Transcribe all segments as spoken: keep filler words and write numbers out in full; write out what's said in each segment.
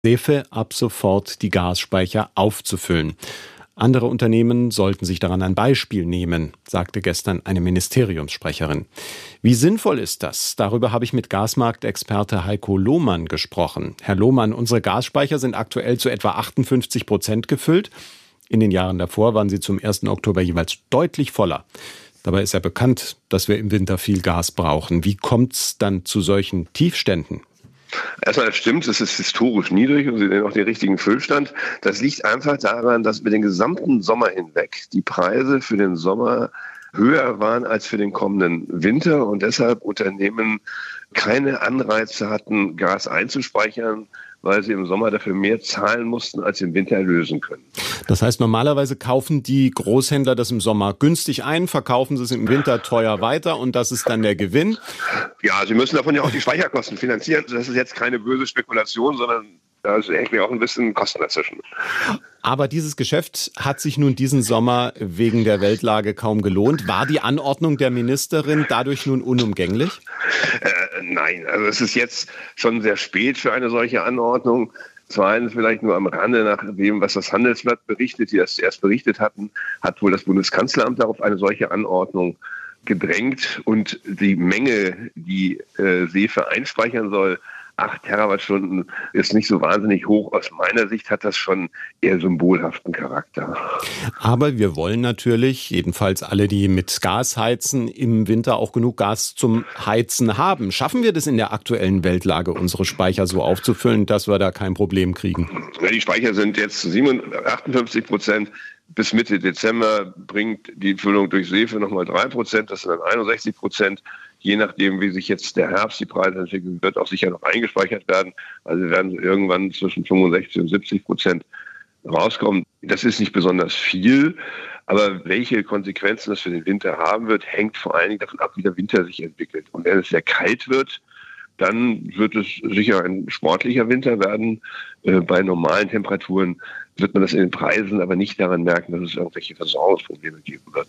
Sefe ab sofort die Gasspeicher aufzufüllen. Andere Unternehmen sollten sich daran ein Beispiel nehmen, sagte gestern eine Ministeriumssprecherin. Wie sinnvoll ist das? Darüber habe ich mit Gasmarktexperte Heiko Lohmann gesprochen. Herr Lohmann, unsere Gasspeicher sind aktuell zu etwa achtundfünfzig Prozent gefüllt. In den Jahren davor waren sie zum ersten Oktober jeweils deutlich voller. Dabei ist ja bekannt, dass wir im Winter viel Gas brauchen. Wie kommt es dann zu solchen Tiefständen? Erstmal, das stimmt, es ist historisch niedrig und Sie sehen auch den richtigen Füllstand. Das liegt einfach daran, dass über den gesamten Sommer hinweg die Preise für den Sommer höher waren als für den kommenden Winter und deshalb Unternehmen keine Anreize hatten, Gas einzuspeichern, weil sie im Sommer dafür mehr zahlen mussten, als sie im Winter erlösen können. Das heißt, normalerweise kaufen die Großhändler das im Sommer günstig ein, verkaufen sie es im Winter teuer weiter und das ist dann der Gewinn? Ja, sie müssen davon ja auch die Speicherkosten finanzieren. Das ist jetzt keine böse Spekulation, sondern da ist irgendwie auch ein bisschen Kosten dazwischen. Aber dieses Geschäft hat sich nun diesen Sommer wegen der Weltlage kaum gelohnt. War die Anordnung der Ministerin dadurch nun unumgänglich? Äh, nein, also es ist jetzt schon sehr spät für eine solche Anordnung. Zweitens vielleicht nur am Rande nach dem, was das Handelsblatt berichtet, die das zuerst berichtet hatten, hat wohl das Bundeskanzleramt darauf eine solche Anordnung gedrängt und die Menge, die äh, Sefe einspeichern soll, acht Terawattstunden, ist nicht so wahnsinnig hoch. Aus meiner Sicht hat das schon eher symbolhaften Charakter. Aber wir wollen natürlich, jedenfalls alle, die mit Gas heizen, im Winter auch genug Gas zum Heizen haben. Schaffen wir das in der aktuellen Weltlage, unsere Speicher so aufzufüllen, dass wir da kein Problem kriegen? Ja, die Speicher sind jetzt achtundfünfzig Prozent. Bis Mitte Dezember bringt die Füllung durch Sefe nochmal drei Prozent, das sind dann einundsechzig Prozent. Je nachdem, wie sich jetzt der Herbst die Preise entwickeln, wird auch sicher noch eingespeichert werden. Also werden irgendwann zwischen fünfundsechzig und siebzig Prozent rauskommen. Das ist nicht besonders viel, aber welche Konsequenzen das für den Winter haben wird, hängt vor allen Dingen davon ab, wie der Winter sich entwickelt. Und wenn es sehr kalt wird, dann wird es sicher ein sportlicher Winter werden. Äh, bei normalen Temperaturen wird man das in den Preisen aber nicht daran merken, dass es irgendwelche Versorgungsprobleme geben wird.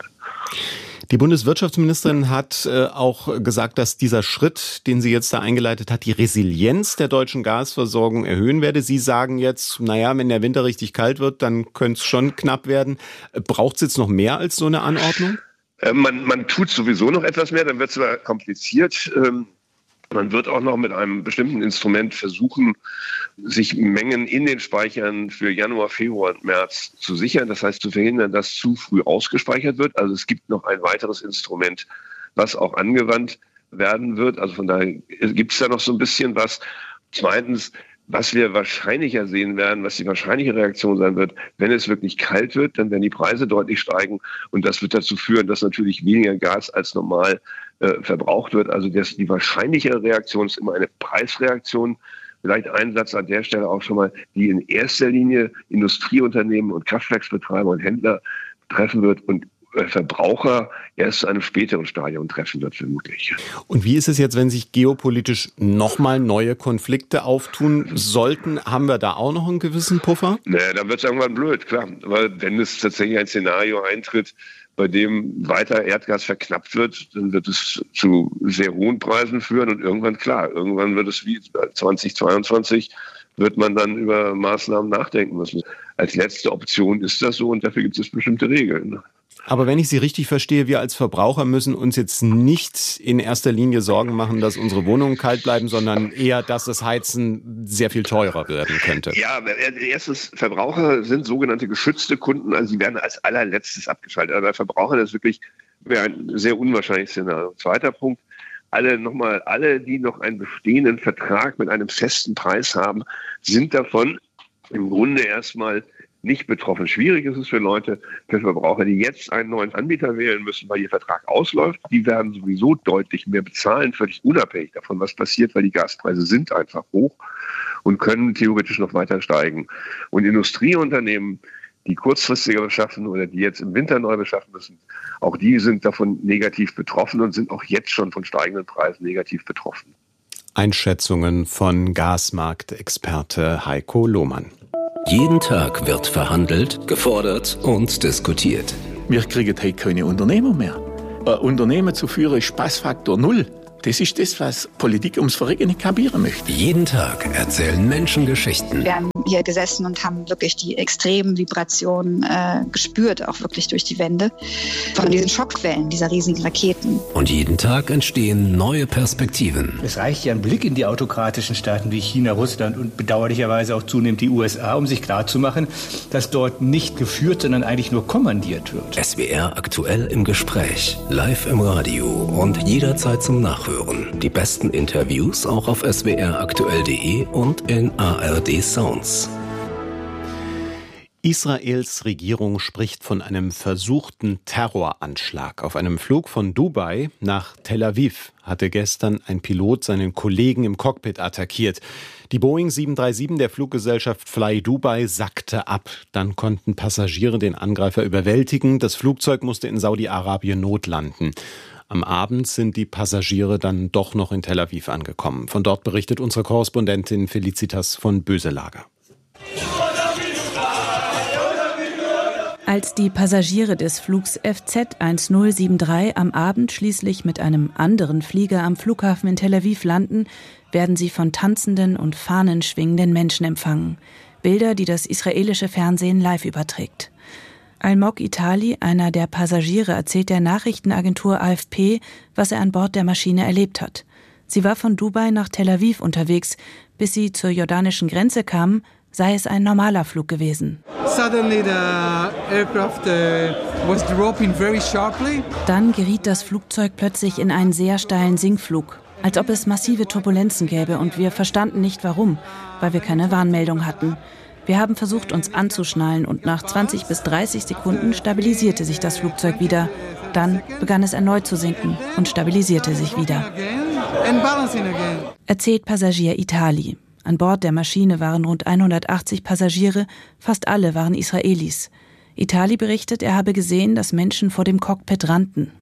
Die Bundeswirtschaftsministerin hat äh, auch gesagt, dass dieser Schritt, den sie jetzt da eingeleitet hat, die Resilienz der deutschen Gasversorgung erhöhen werde. Sie sagen jetzt, naja, wenn der Winter richtig kalt wird, dann könnte es schon knapp werden. Braucht es jetzt noch mehr als so eine Anordnung? Äh, man, man tut sowieso noch etwas mehr, dann wird es zwar kompliziert. Ähm, Man wird auch noch mit einem bestimmten Instrument versuchen, sich Mengen in den Speichern für Januar, Februar und März zu sichern. Das heißt, zu verhindern, dass zu früh ausgespeichert wird. Also es gibt noch ein weiteres Instrument, was auch angewandt werden wird. Also von daher gibt es da noch so ein bisschen was. Zweitens, was wir wahrscheinlicher sehen werden, was die wahrscheinliche Reaktion sein wird, wenn es wirklich kalt wird, dann werden die Preise deutlich steigen und das wird dazu führen, dass natürlich weniger Gas als normal äh, verbraucht wird. Also das, die wahrscheinlichere Reaktion ist immer eine Preisreaktion. Vielleicht ein Satz an der Stelle auch schon mal, die in erster Linie Industrieunternehmen und Kraftwerksbetreiber und Händler treffen wird und Verbraucher erst zu einem späteren Stadium treffen wird, vermutlich. Und wie ist es jetzt, wenn sich geopolitisch nochmal neue Konflikte auftun sollten? Haben wir da auch noch einen gewissen Puffer? Naja, dann wird es irgendwann blöd, klar. Weil wenn es tatsächlich ein Szenario eintritt, bei dem weiter Erdgas verknappt wird, dann wird es zu sehr hohen Preisen führen und irgendwann, klar, irgendwann wird es wie zweitausendzweiundzwanzig, wird man dann über Maßnahmen nachdenken müssen. Als letzte Option ist das so und dafür gibt es bestimmte Regeln. Aber wenn ich Sie richtig verstehe, wir als Verbraucher müssen uns jetzt nicht in erster Linie Sorgen machen, dass unsere Wohnungen kalt bleiben, sondern eher, dass das Heizen sehr viel teurer werden könnte. Ja, erstens, Verbraucher sind sogenannte geschützte Kunden, also sie werden als allerletztes abgeschaltet. Aber bei Verbrauchern ist wirklich ein sehr unwahrscheinliches Szenario. Zweiter Punkt, alle nochmal, alle, die noch einen bestehenden Vertrag mit einem festen Preis haben, sind davon im Grunde erstmal nicht betroffen. Schwierig ist es für Leute, für Verbraucher, die jetzt einen neuen Anbieter wählen müssen, weil ihr Vertrag ausläuft. Die werden sowieso deutlich mehr bezahlen, völlig unabhängig davon, was passiert, weil die Gaspreise sind einfach hoch und können theoretisch noch weiter steigen. Und Industrieunternehmen, die kurzfristiger beschaffen oder die jetzt im Winter neu beschaffen müssen, auch die sind davon negativ betroffen und sind auch jetzt schon von steigenden Preisen negativ betroffen. Einschätzungen von Gasmarktexperte Heiko Lohmann. Jeden Tag wird verhandelt, gefordert und diskutiert. Wir kriegen heute keine Unternehmer mehr. Ein Unternehmen zu führen ist Spaßfaktor null. Das ist das, was Politik ums Verrecken nicht kapieren möchte. Jeden Tag erzählen Menschen Geschichten. Wir haben hier gesessen und haben wirklich die extremen Vibrationen äh, gespürt, auch wirklich durch die Wände, von diesen Schockwellen dieser riesigen Raketen. Und jeden Tag entstehen neue Perspektiven. Es reicht ja ein Blick in die autokratischen Staaten wie China, Russland und bedauerlicherweise auch zunehmend die U S A, um sich klarzumachen, dass dort nicht geführt, sondern eigentlich nur kommandiert wird. S W R aktuell im Gespräch, live im Radio und jederzeit zum Nachhören. Die besten Interviews auch auf s w r aktuell punkt d e und in A R D Sounds. Israels Regierung spricht von einem versuchten Terroranschlag. Auf einem Flug von Dubai nach Tel Aviv hatte gestern ein Pilot seinen Kollegen im Cockpit attackiert. Die Boeing sieben drei sieben der Fluggesellschaft Fly Dubai sackte ab. Dann konnten Passagiere den Angreifer überwältigen. Das Flugzeug musste in Saudi-Arabien notlanden. Am Abend sind die Passagiere dann doch noch in Tel Aviv angekommen. Von dort berichtet unsere Korrespondentin Felicitas von Böselager. Als die Passagiere des Flugs F Z null sieben drei am Abend schließlich mit einem anderen Flieger am Flughafen in Tel Aviv landen, werden sie von tanzenden und fahnenschwingenden Menschen empfangen. Bilder, die das israelische Fernsehen live überträgt. Almog Itali, einer der Passagiere, erzählt der Nachrichtenagentur A F P, was er an Bord der Maschine erlebt hat. Sie war von Dubai nach Tel Aviv unterwegs. Bis sie zur jordanischen Grenze kamen, sei es ein normaler Flug gewesen. Dann geriet das Flugzeug plötzlich in einen sehr steilen Sinkflug, als ob es massive Turbulenzen gäbe, und wir verstanden nicht warum, weil wir keine Warnmeldung hatten. Wir haben versucht, uns anzuschnallen, und nach zwanzig bis dreißig Sekunden stabilisierte sich das Flugzeug wieder. Dann begann es erneut zu sinken und stabilisierte sich wieder. Erzählt Passagier Itali. An Bord der Maschine waren rund hundertachtzig Passagiere, fast alle waren Israelis. Itali berichtet, er habe gesehen, dass Menschen vor dem Cockpit rannten.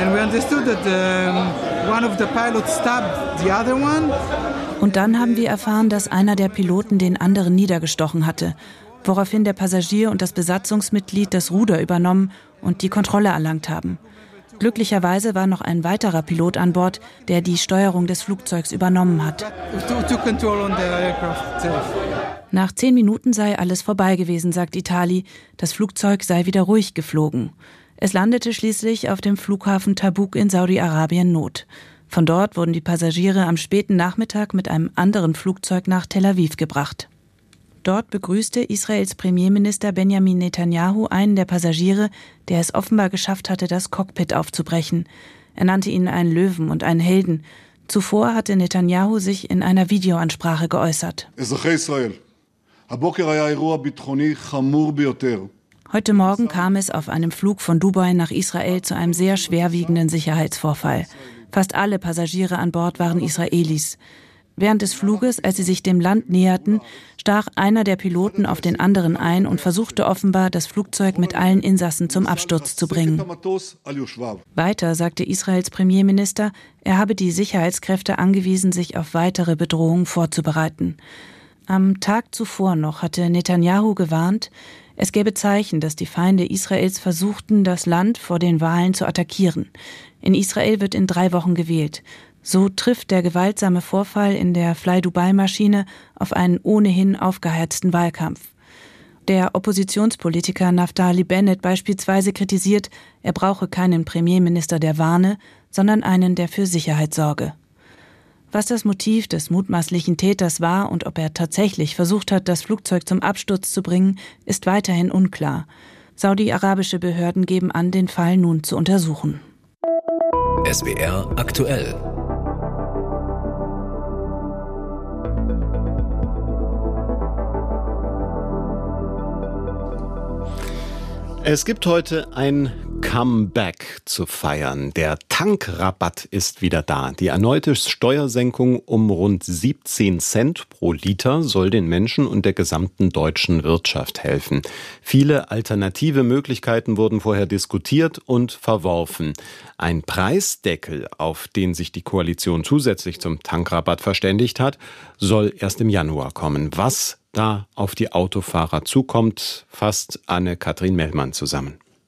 Und dann haben wir erfahren, dass einer der Piloten den anderen niedergestochen hatte, woraufhin der Passagier und das Besatzungsmitglied das Ruder übernommen und die Kontrolle erlangt haben. Glücklicherweise war noch ein weiterer Pilot an Bord, der die Steuerung des Flugzeugs übernommen hat. Nach zehn Minuten sei alles vorbei gewesen, sagt Itali. Das Flugzeug sei wieder ruhig geflogen. Es landete schließlich auf dem Flughafen Tabuk in Saudi-Arabien Not. Von dort wurden die Passagiere am späten Nachmittag mit einem anderen Flugzeug nach Tel Aviv gebracht. Dort begrüßte Israels Premierminister Benjamin Netanyahu einen der Passagiere, der es offenbar geschafft hatte, das Cockpit aufzubrechen. Er nannte ihn einen Löwen und einen Helden. Zuvor hatte Netanyahu sich in einer Videoansprache geäußert. Heute Morgen kam es auf einem Flug von Dubai nach Israel zu einem sehr schwerwiegenden Sicherheitsvorfall. Fast alle Passagiere an Bord waren Israelis. Während des Fluges, als sie sich dem Land näherten, stach einer der Piloten auf den anderen ein und versuchte offenbar, das Flugzeug mit allen Insassen zum Absturz zu bringen. Weiter sagte Israels Premierminister, er habe die Sicherheitskräfte angewiesen, sich auf weitere Bedrohungen vorzubereiten. Am Tag zuvor noch hatte Netanyahu gewarnt, es gäbe Zeichen, dass die Feinde Israels versuchten, das Land vor den Wahlen zu attackieren. In Israel wird in drei Wochen gewählt. So trifft der gewaltsame Vorfall in der Fly-Dubai-Maschine auf einen ohnehin aufgeheizten Wahlkampf. Der Oppositionspolitiker Naftali Bennett beispielsweise kritisiert, er brauche keinen Premierminister, der warne, sondern einen, der für Sicherheit sorge. Was das Motiv des mutmaßlichen Täters war und ob er tatsächlich versucht hat, das Flugzeug zum Absturz zu bringen, ist weiterhin unklar. Saudi-arabische Behörden geben an, den Fall nun zu untersuchen. S W R aktuell. Es gibt heute ein Comeback zu feiern. Der Tankrabatt ist wieder da. Die erneute Steuersenkung um rund siebzehn Cent pro Liter soll den Menschen und der gesamten deutschen Wirtschaft helfen. Viele alternative Möglichkeiten wurden vorher diskutiert und verworfen. Ein Preisdeckel, auf den sich die Koalition zusätzlich zum Tankrabatt verständigt hat, soll erst im Januar kommen. Was da auf die Autofahrer zukommt, fasst Anne-Kathrin Mellmann zusammen.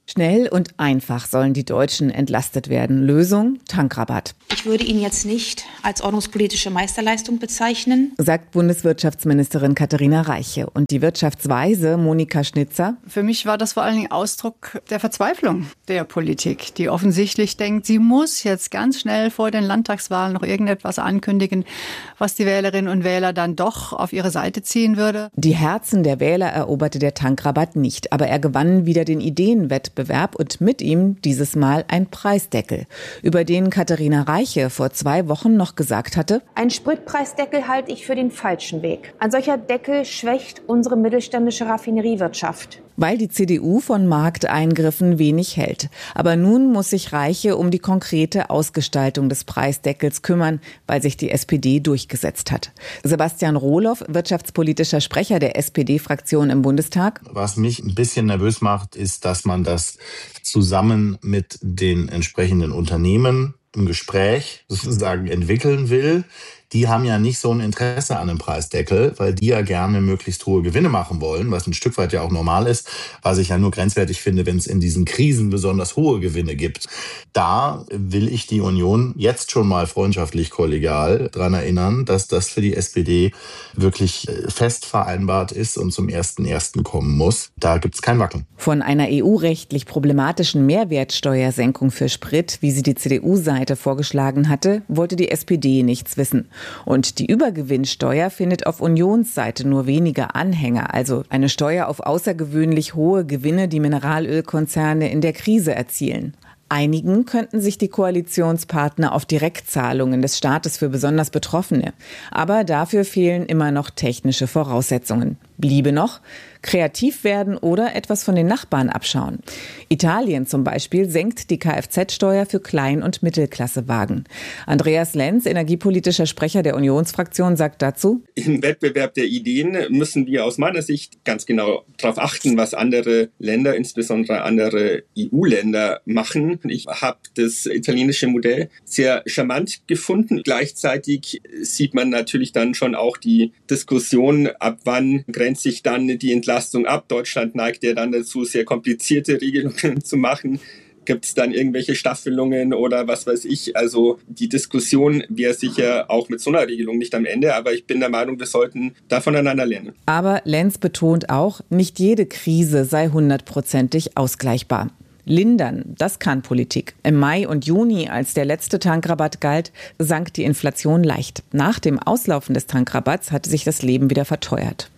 Schnell und einfach sollen die Deutschen entlastet werden. Lösung: Tankrabatt. Ich würde ihn jetzt nicht als ordnungspolitische Meisterleistung bezeichnen, sagt Bundeswirtschaftsministerin Katharina Reiche. Und die Wirtschaftsweise Monika Schnitzer: Für mich war das vor allen Dingen Ausdruck der Verzweiflung der Politik, die offensichtlich denkt, sie muss jetzt ganz schnell vor den Landtagswahlen noch irgendetwas ankündigen, was die Wählerinnen und Wähler dann doch auf ihre Seite ziehen würde. Die Herzen der Wähler eroberte der Tankrabatt nicht, aber er gewann wieder den Ideenwettbewerb und mit ihm dieses Mal ein Preisdeckel, über den Katharina Reiche vor zwei Wochen noch gesagt hatte: Ein Spritpreisdeckel halte ich für den falschen Weg. Ein solcher Deckel schwächt unsere mittelständische Raffineriewirtschaft. Weil die C D U von Markteingriffen wenig hält. Aber nun muss sich Reiche um die konkrete Ausgestaltung des Preisdeckels kümmern, weil sich die S P D durchgesetzt hat. Sebastian Rohloff, wirtschaftspolitischer Sprecher der S P D-Fraktion im Bundestag: Was mich ein bisschen nervös macht, ist, dass man das zusammen mit den entsprechenden Unternehmen im Gespräch sozusagen entwickeln will. Die haben ja nicht so ein Interesse an einem Preisdeckel, weil die ja gerne möglichst hohe Gewinne machen wollen, was ein Stück weit ja auch normal ist, was ich ja nur grenzwertig finde, wenn es in diesen Krisen besonders hohe Gewinne gibt. Da will ich die Union jetzt schon mal freundschaftlich kollegial daran erinnern, dass das für die S P D wirklich fest vereinbart ist und zum ersten ersten kommen muss. Da gibt es kein Wackeln. Von einer E U-rechtlich problematischen Mehrwertsteuersenkung für Sprit, wie sie die C D U-Seite vorgeschlagen hatte, wollte die S P D nichts wissen. Und die Übergewinnsteuer findet auf Unionsseite nur wenige Anhänger, also eine Steuer auf außergewöhnlich hohe Gewinne, die Mineralölkonzerne in der Krise erzielen. Einigen könnten sich die Koalitionspartner auf Direktzahlungen des Staates für besonders Betroffene. Aber dafür fehlen immer noch technische Voraussetzungen. Bliebe noch kreativ werden oder etwas von den Nachbarn abschauen. Italien zum Beispiel senkt die Kfz-Steuer für Klein- und Mittelklassewagen. Andreas Lenz, energiepolitischer Sprecher der Unionsfraktion, sagt dazu: Im Wettbewerb der Ideen müssen wir aus meiner Sicht ganz genau darauf achten, was andere Länder, insbesondere andere E U-Länder, machen. Ich habe das italienische Modell sehr charmant gefunden. Gleichzeitig sieht man natürlich dann schon auch die Diskussion, ab wann grenzt sich dann die Entlastung ab. Deutschland neigt ja dann dazu, sehr komplizierte Regelungen zu machen. Gibt es dann irgendwelche Staffelungen oder was weiß ich? Also die Diskussion wäre sicher auch mit so einer Regelung nicht am Ende, aber ich bin der Meinung, wir sollten da voneinander lernen. Aber Lenz betont auch, nicht jede Krise sei hundertprozentig ausgleichbar. Lindern, das kann Politik. Im Mai und Juni, als der letzte Tankrabatt galt, sank die Inflation leicht. Nach dem Auslaufen des Tankrabatts hatte sich das Leben wieder verteuert.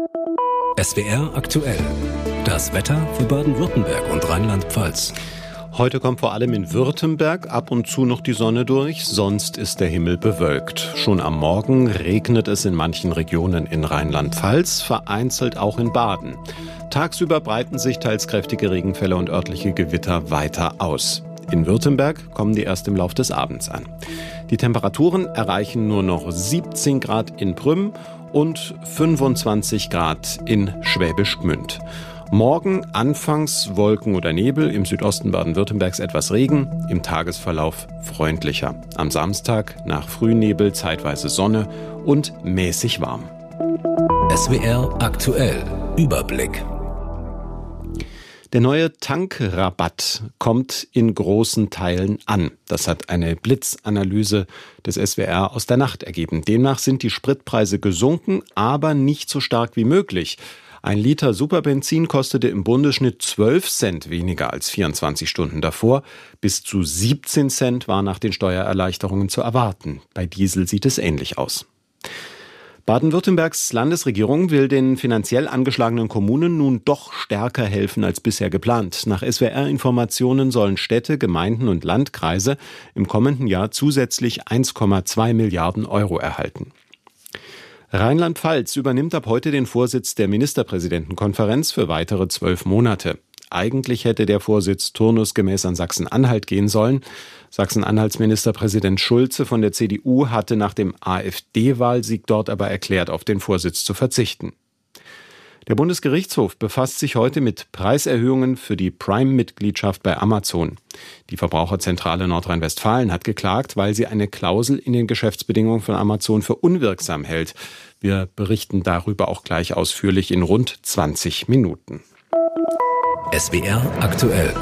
S W R aktuell. Das Wetter für Baden-Württemberg und Rheinland-Pfalz. Heute kommt vor allem in Württemberg ab und zu noch die Sonne durch, sonst ist der Himmel bewölkt. Schon am Morgen regnet es in manchen Regionen in Rheinland-Pfalz, vereinzelt auch in Baden. Tagsüber breiten sich teils kräftige Regenfälle und örtliche Gewitter weiter aus. In Württemberg kommen die erst im Lauf des Abends an. Die Temperaturen erreichen nur noch siebzehn Grad in Prüm und fünfundzwanzig Grad in Schwäbisch Gmünd. Morgen anfangs Wolken oder Nebel, im Südosten Baden-Württembergs etwas Regen, im Tagesverlauf freundlicher. Am Samstag nach Frühnebel zeitweise Sonne und mäßig warm. S W R aktuell. Überblick. Der neue Tankrabatt kommt in großen Teilen an. Das hat eine Blitzanalyse des S W R aus der Nacht ergeben. Demnach sind die Spritpreise gesunken, aber nicht so stark wie möglich. Ein Liter Superbenzin kostete im Bundesschnitt zwölf Cent weniger als vierundzwanzig Stunden davor. Bis zu siebzehn Cent war nach den Steuererleichterungen zu erwarten. Bei Diesel sieht es ähnlich aus. Baden-Württembergs Landesregierung will den finanziell angeschlagenen Kommunen nun doch stärker helfen als bisher geplant. Nach S W R-Informationen sollen Städte, Gemeinden und Landkreise im kommenden Jahr zusätzlich eins Komma zwei Milliarden Euro erhalten. Rheinland-Pfalz übernimmt ab heute den Vorsitz der Ministerpräsidentenkonferenz für weitere zwölf Monate. Eigentlich hätte der Vorsitz turnusgemäß an Sachsen-Anhalt gehen sollen. Sachsen-Anhalts Ministerpräsident Schulze von der C D U hatte nach dem AfD-Wahlsieg dort aber erklärt, auf den Vorsitz zu verzichten. Der Bundesgerichtshof befasst sich heute mit Preiserhöhungen für die Prime-Mitgliedschaft bei Amazon. Die Verbraucherzentrale Nordrhein-Westfalen hat geklagt, weil sie eine Klausel in den Geschäftsbedingungen von Amazon für unwirksam hält. Wir berichten darüber auch gleich ausführlich in rund zwanzig Minuten. S W R aktuell.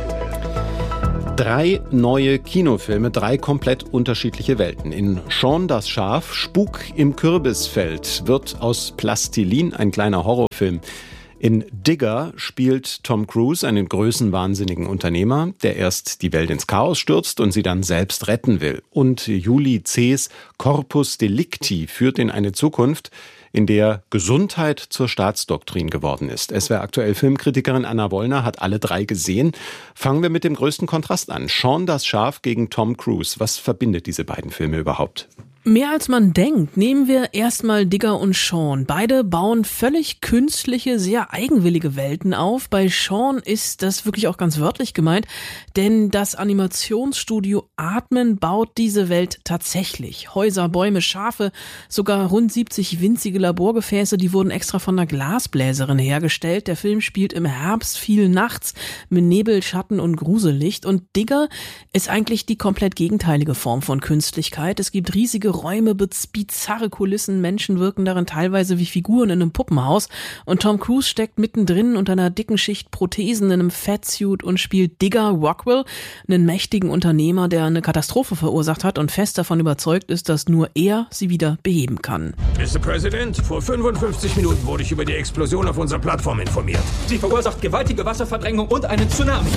Drei neue Kinofilme, drei komplett unterschiedliche Welten. In Shaun das Schaf, Spuk im Kürbisfeld wird aus Plastilin ein kleiner Horrorfilm. In Digger spielt Tom Cruise einen größenwahnsinnigen Unternehmer, der erst die Welt ins Chaos stürzt und sie dann selbst retten will. Und Julie C.'s Corpus Delicti führt in eine Zukunft, in der Gesundheit zur Staatsdoktrin geworden ist. S W R aktuell Filmkritikerin Anna Wollner hat alle drei gesehen. Fangen wir mit dem größten Kontrast an. Shaun das Schaf gegen Tom Cruise. Was verbindet diese beiden Filme überhaupt? Mehr als man denkt. Nehmen wir erstmal Digger und Shaun. Beide bauen völlig künstliche, sehr eigenwillige Welten auf. Bei Shaun ist das wirklich auch ganz wörtlich gemeint, denn das Animationsstudio Aardman baut diese Welt tatsächlich. Häuser, Bäume, Schafe, sogar rund siebzig winzige Laborgefäße, die wurden extra von einer Glasbläserin hergestellt. Der Film spielt im Herbst, viel nachts, mit Nebel, Schatten und Grusellicht. Und Digger ist eigentlich die komplett gegenteilige Form von Künstlichkeit. Es gibt riesige Räume, bizarre Kulissen, Menschen wirken darin teilweise wie Figuren in einem Puppenhaus und Tom Cruise steckt mittendrin unter einer dicken Schicht Prothesen in einem Fatsuit und spielt Digger Rockwell, einen mächtigen Unternehmer, der eine Katastrophe verursacht hat und fest davon überzeugt ist, dass nur er sie wieder beheben kann. Mister President, vor fünfundfünfzig Minuten wurde ich über die Explosion auf unserer Plattform informiert. Sie verursacht gewaltige Wasserverdrängung und einen Tsunami.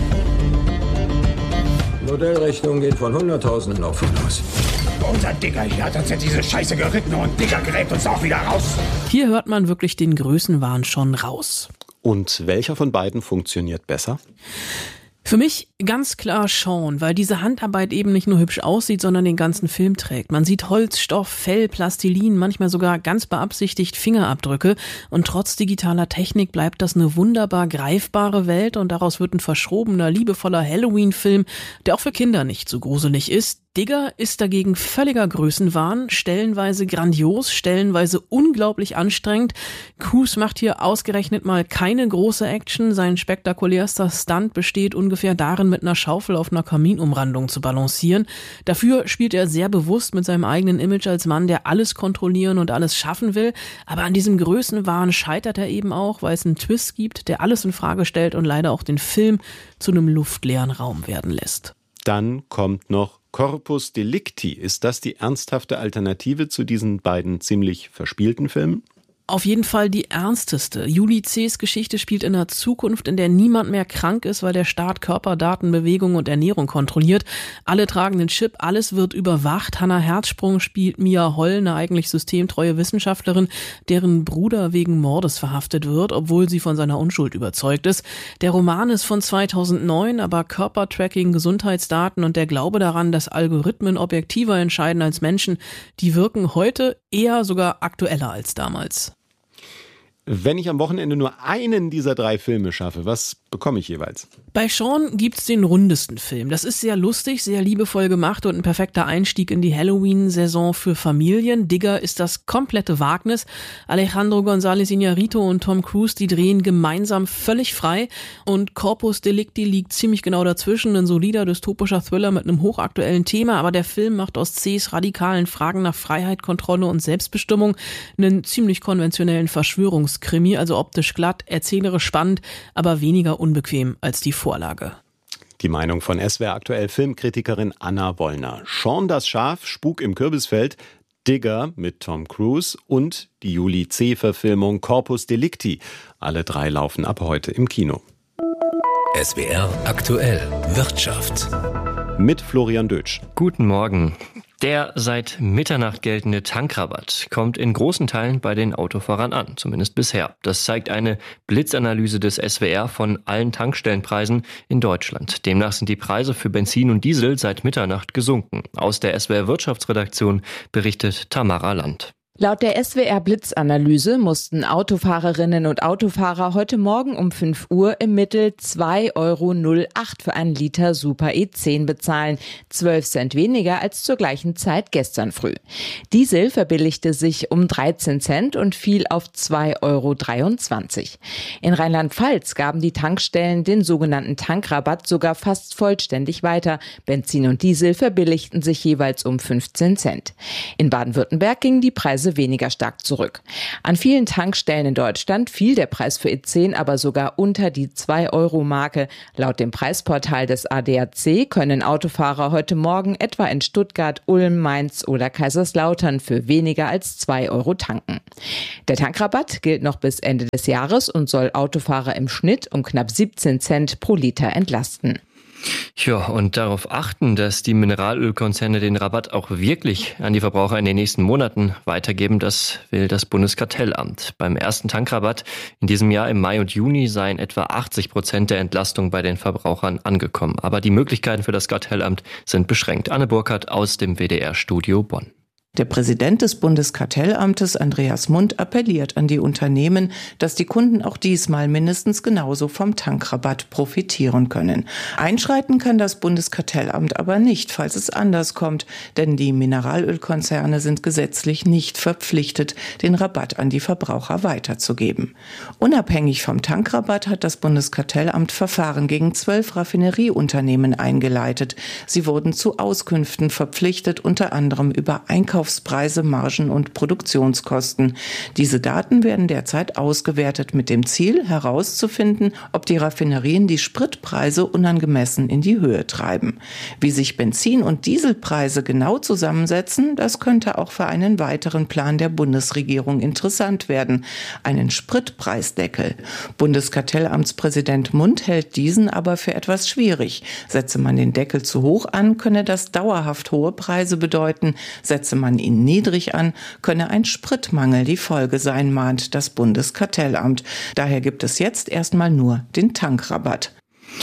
Modellrechnung geht von Hunderttausenden Opfern aus. Unser Digger hier hat uns in diese Scheiße geritten und Digger gräbt uns auch wieder raus. Hier hört man wirklich den Größenwahn schon raus. Und welcher von beiden funktioniert besser? Für mich ganz klar Shaun, weil diese Handarbeit eben nicht nur hübsch aussieht, sondern den ganzen Film trägt. Man sieht Holz, Stoff, Fell, Plastilin, manchmal sogar ganz beabsichtigt Fingerabdrücke und trotz digitaler Technik bleibt das eine wunderbar greifbare Welt und daraus wird ein verschrobener, liebevoller Halloween-Film, der auch für Kinder nicht so gruselig ist. Digger ist dagegen völliger Größenwahn, stellenweise grandios, stellenweise unglaublich anstrengend. Cruise macht hier ausgerechnet mal keine große Action. Sein spektakulärster Stunt besteht ungefähr darin, mit einer Schaufel auf einer Kaminumrandung zu balancieren. Dafür spielt er sehr bewusst mit seinem eigenen Image als Mann, der alles kontrollieren und alles schaffen will. Aber an diesem Größenwahn scheitert er eben auch, weil es einen Twist gibt, der alles in Frage stellt und leider auch den Film zu einem luftleeren Raum werden lässt. Dann kommt noch Corpus Delicti. Ist das die ernsthafte Alternative zu diesen beiden ziemlich verspielten Filmen? Auf jeden Fall die ernsteste. Julie C.'s Geschichte spielt in einer Zukunft, in der niemand mehr krank ist, weil der Staat Körperdaten, Bewegung und Ernährung kontrolliert. Alle tragen den Chip, alles wird überwacht. Hannah Herzsprung spielt Mia Holl, eine eigentlich systemtreue Wissenschaftlerin, deren Bruder wegen Mordes verhaftet wird, obwohl sie von seiner Unschuld überzeugt ist. Der Roman ist von zweitausendneun, aber Körpertracking, Gesundheitsdaten und der Glaube daran, dass Algorithmen objektiver entscheiden als Menschen, die wirken heute eher sogar aktueller als damals. Wenn ich am Wochenende nur einen dieser drei Filme schaffe, was bekomme ich jeweils? Bei Shaun gibt's den rundesten Film. Das ist sehr lustig, sehr liebevoll gemacht und ein perfekter Einstieg in die Halloween-Saison für Familien. Digger ist das komplette Wagnis. Alejandro González Iñárritu und Tom Cruise, die drehen gemeinsam völlig frei. Und Corpus Delicti liegt ziemlich genau dazwischen. Ein solider dystopischer Thriller mit einem hochaktuellen Thema. Aber der Film macht aus C's radikalen Fragen nach Freiheit, Kontrolle und Selbstbestimmung einen ziemlich konventionellen Verschwörungskrimi. Also optisch glatt, erzählerisch spannend, aber weniger unbequem als die Vorlage. Die Meinung von S W R aktuell Filmkritikerin Anna Wollner. Shaun das Schaf, Spuk im Kürbisfeld, Digger mit Tom Cruise und die Julie C.-Verfilmung Corpus Delicti. Alle drei laufen ab heute im Kino. S W R aktuell Wirtschaft. Mit Florian Dötsch. Guten Morgen. Der seit Mitternacht geltende Tankrabatt kommt in großen Teilen bei den Autofahrern an, zumindest bisher. Das zeigt eine Blitzanalyse des S W R von allen Tankstellenpreisen in Deutschland. Demnach sind die Preise für Benzin und Diesel seit Mitternacht gesunken. Aus der S W R Wirtschaftsredaktion berichtet Tamara Land. Laut der S W R-Blitzanalyse mussten Autofahrerinnen und Autofahrer heute Morgen um fünf Uhr im Mittel zwei Euro null acht für einen Liter Super E zehn bezahlen, zwölf Cent weniger als zur gleichen Zeit gestern früh. Diesel verbilligte sich um dreizehn Cent und fiel auf zwei Euro dreiundzwanzig. In Rheinland-Pfalz gaben die Tankstellen den sogenannten Tankrabatt sogar fast vollständig weiter. Benzin und Diesel verbilligten sich jeweils um fünfzehn Cent. In Baden-Württemberg gingen die Preise Preise weniger stark zurück. An vielen Tankstellen in Deutschland fiel der Preis für E zehn aber sogar unter die zwei Euro Marke. Laut dem Preisportal des A D A C können Autofahrer heute Morgen etwa in Stuttgart, Ulm, Mainz oder Kaiserslautern für weniger als zwei Euro tanken. Der Tankrabatt gilt noch bis Ende des Jahres und soll Autofahrer im Schnitt um knapp siebzehn Cent pro Liter entlasten. Ja, und darauf achten, dass die Mineralölkonzerne den Rabatt auch wirklich an die Verbraucher in den nächsten Monaten weitergeben, das will das Bundeskartellamt. Beim ersten Tankrabatt in diesem Jahr im Mai und Juni seien etwa achtzig Prozent der Entlastung bei den Verbrauchern angekommen. Aber die Möglichkeiten für das Kartellamt sind beschränkt. Anne Burkhardt aus dem W D R-Studio Bonn. Der Präsident des Bundeskartellamtes, Andreas Mund, appelliert an die Unternehmen, dass die Kunden auch diesmal mindestens genauso vom Tankrabatt profitieren können. Einschreiten kann das Bundeskartellamt aber nicht, falls es anders kommt, denn die Mineralölkonzerne sind gesetzlich nicht verpflichtet, den Rabatt an die Verbraucher weiterzugeben. Unabhängig vom Tankrabatt hat das Bundeskartellamt Verfahren gegen zwölf Raffinerieunternehmen eingeleitet. Sie wurden zu Auskünften verpflichtet, unter anderem über Einkaufs Einkaufspreise, Margen und Produktionskosten. Diese Daten werden derzeit ausgewertet mit dem Ziel, herauszufinden, ob die Raffinerien die Spritpreise unangemessen in die Höhe treiben. Wie sich Benzin- und Dieselpreise genau zusammensetzen, das könnte auch für einen weiteren Plan der Bundesregierung interessant werden. Einen Spritpreisdeckel. Bundeskartellamtspräsident Mund hält diesen aber für etwas schwierig. Setze man den Deckel zu hoch an, könne das dauerhaft hohe Preise bedeuten. Setze man ihn niedrig an, könne ein Spritmangel die Folge sein, mahnt das Bundeskartellamt. Daher gibt es jetzt erstmal nur den Tankrabatt.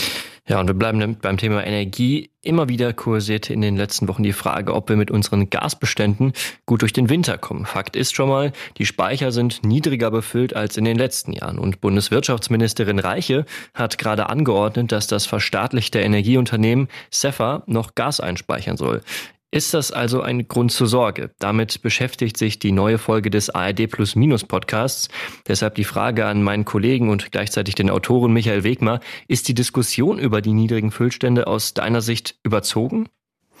Ja, und wir bleiben beim Thema Energie. Immer wieder kursierte in den letzten Wochen die Frage, ob wir mit unseren Gasbeständen gut durch den Winter kommen. Fakt ist schon mal, die Speicher sind niedriger befüllt als in den letzten Jahren. Und Bundeswirtschaftsministerin Reiche hat gerade angeordnet, dass das verstaatlichte Energieunternehmen Cepha noch Gas einspeichern soll. Ist das also ein Grund zur Sorge? Damit beschäftigt sich die neue Folge des A R D Plus Minus Podcasts. Deshalb die Frage an meinen Kollegen und gleichzeitig den Autoren Michael Wegmer. Ist die Diskussion über die niedrigen Füllstände aus deiner Sicht überzogen?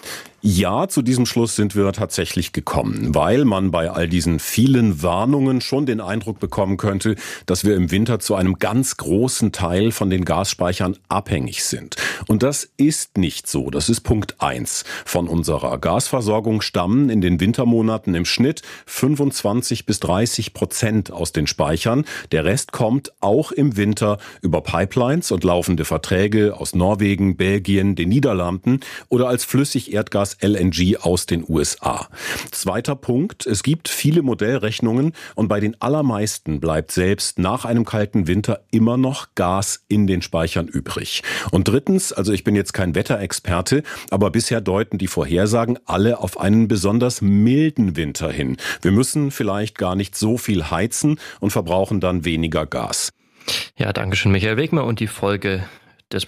Ja, zu diesem Schluss sind wir tatsächlich gekommen, weil man bei all diesen vielen Warnungen schon den Eindruck bekommen könnte, dass wir im Winter zu einem ganz großen Teil von den Gasspeichern abhängig sind. Und das ist nicht so. Das ist Punkt eins. Von unserer Gasversorgung stammen in den Wintermonaten im Schnitt fünfundzwanzig bis dreißig Prozent aus den Speichern. Der Rest kommt auch im Winter über Pipelines und laufende Verträge aus Norwegen, Belgien, den Niederlanden oder als Flüssigerdgas L N G aus den U S A. Zweiter Punkt, es gibt viele Modellrechnungen und bei den allermeisten bleibt selbst nach einem kalten Winter immer noch Gas in den Speichern übrig. Und drittens, also ich bin jetzt kein Wetterexperte, aber bisher deuten die Vorhersagen alle auf einen besonders milden Winter hin. Wir müssen vielleicht gar nicht so viel heizen und verbrauchen dann weniger Gas. Ja, danke schön, Michael Wegmer, und die Folge des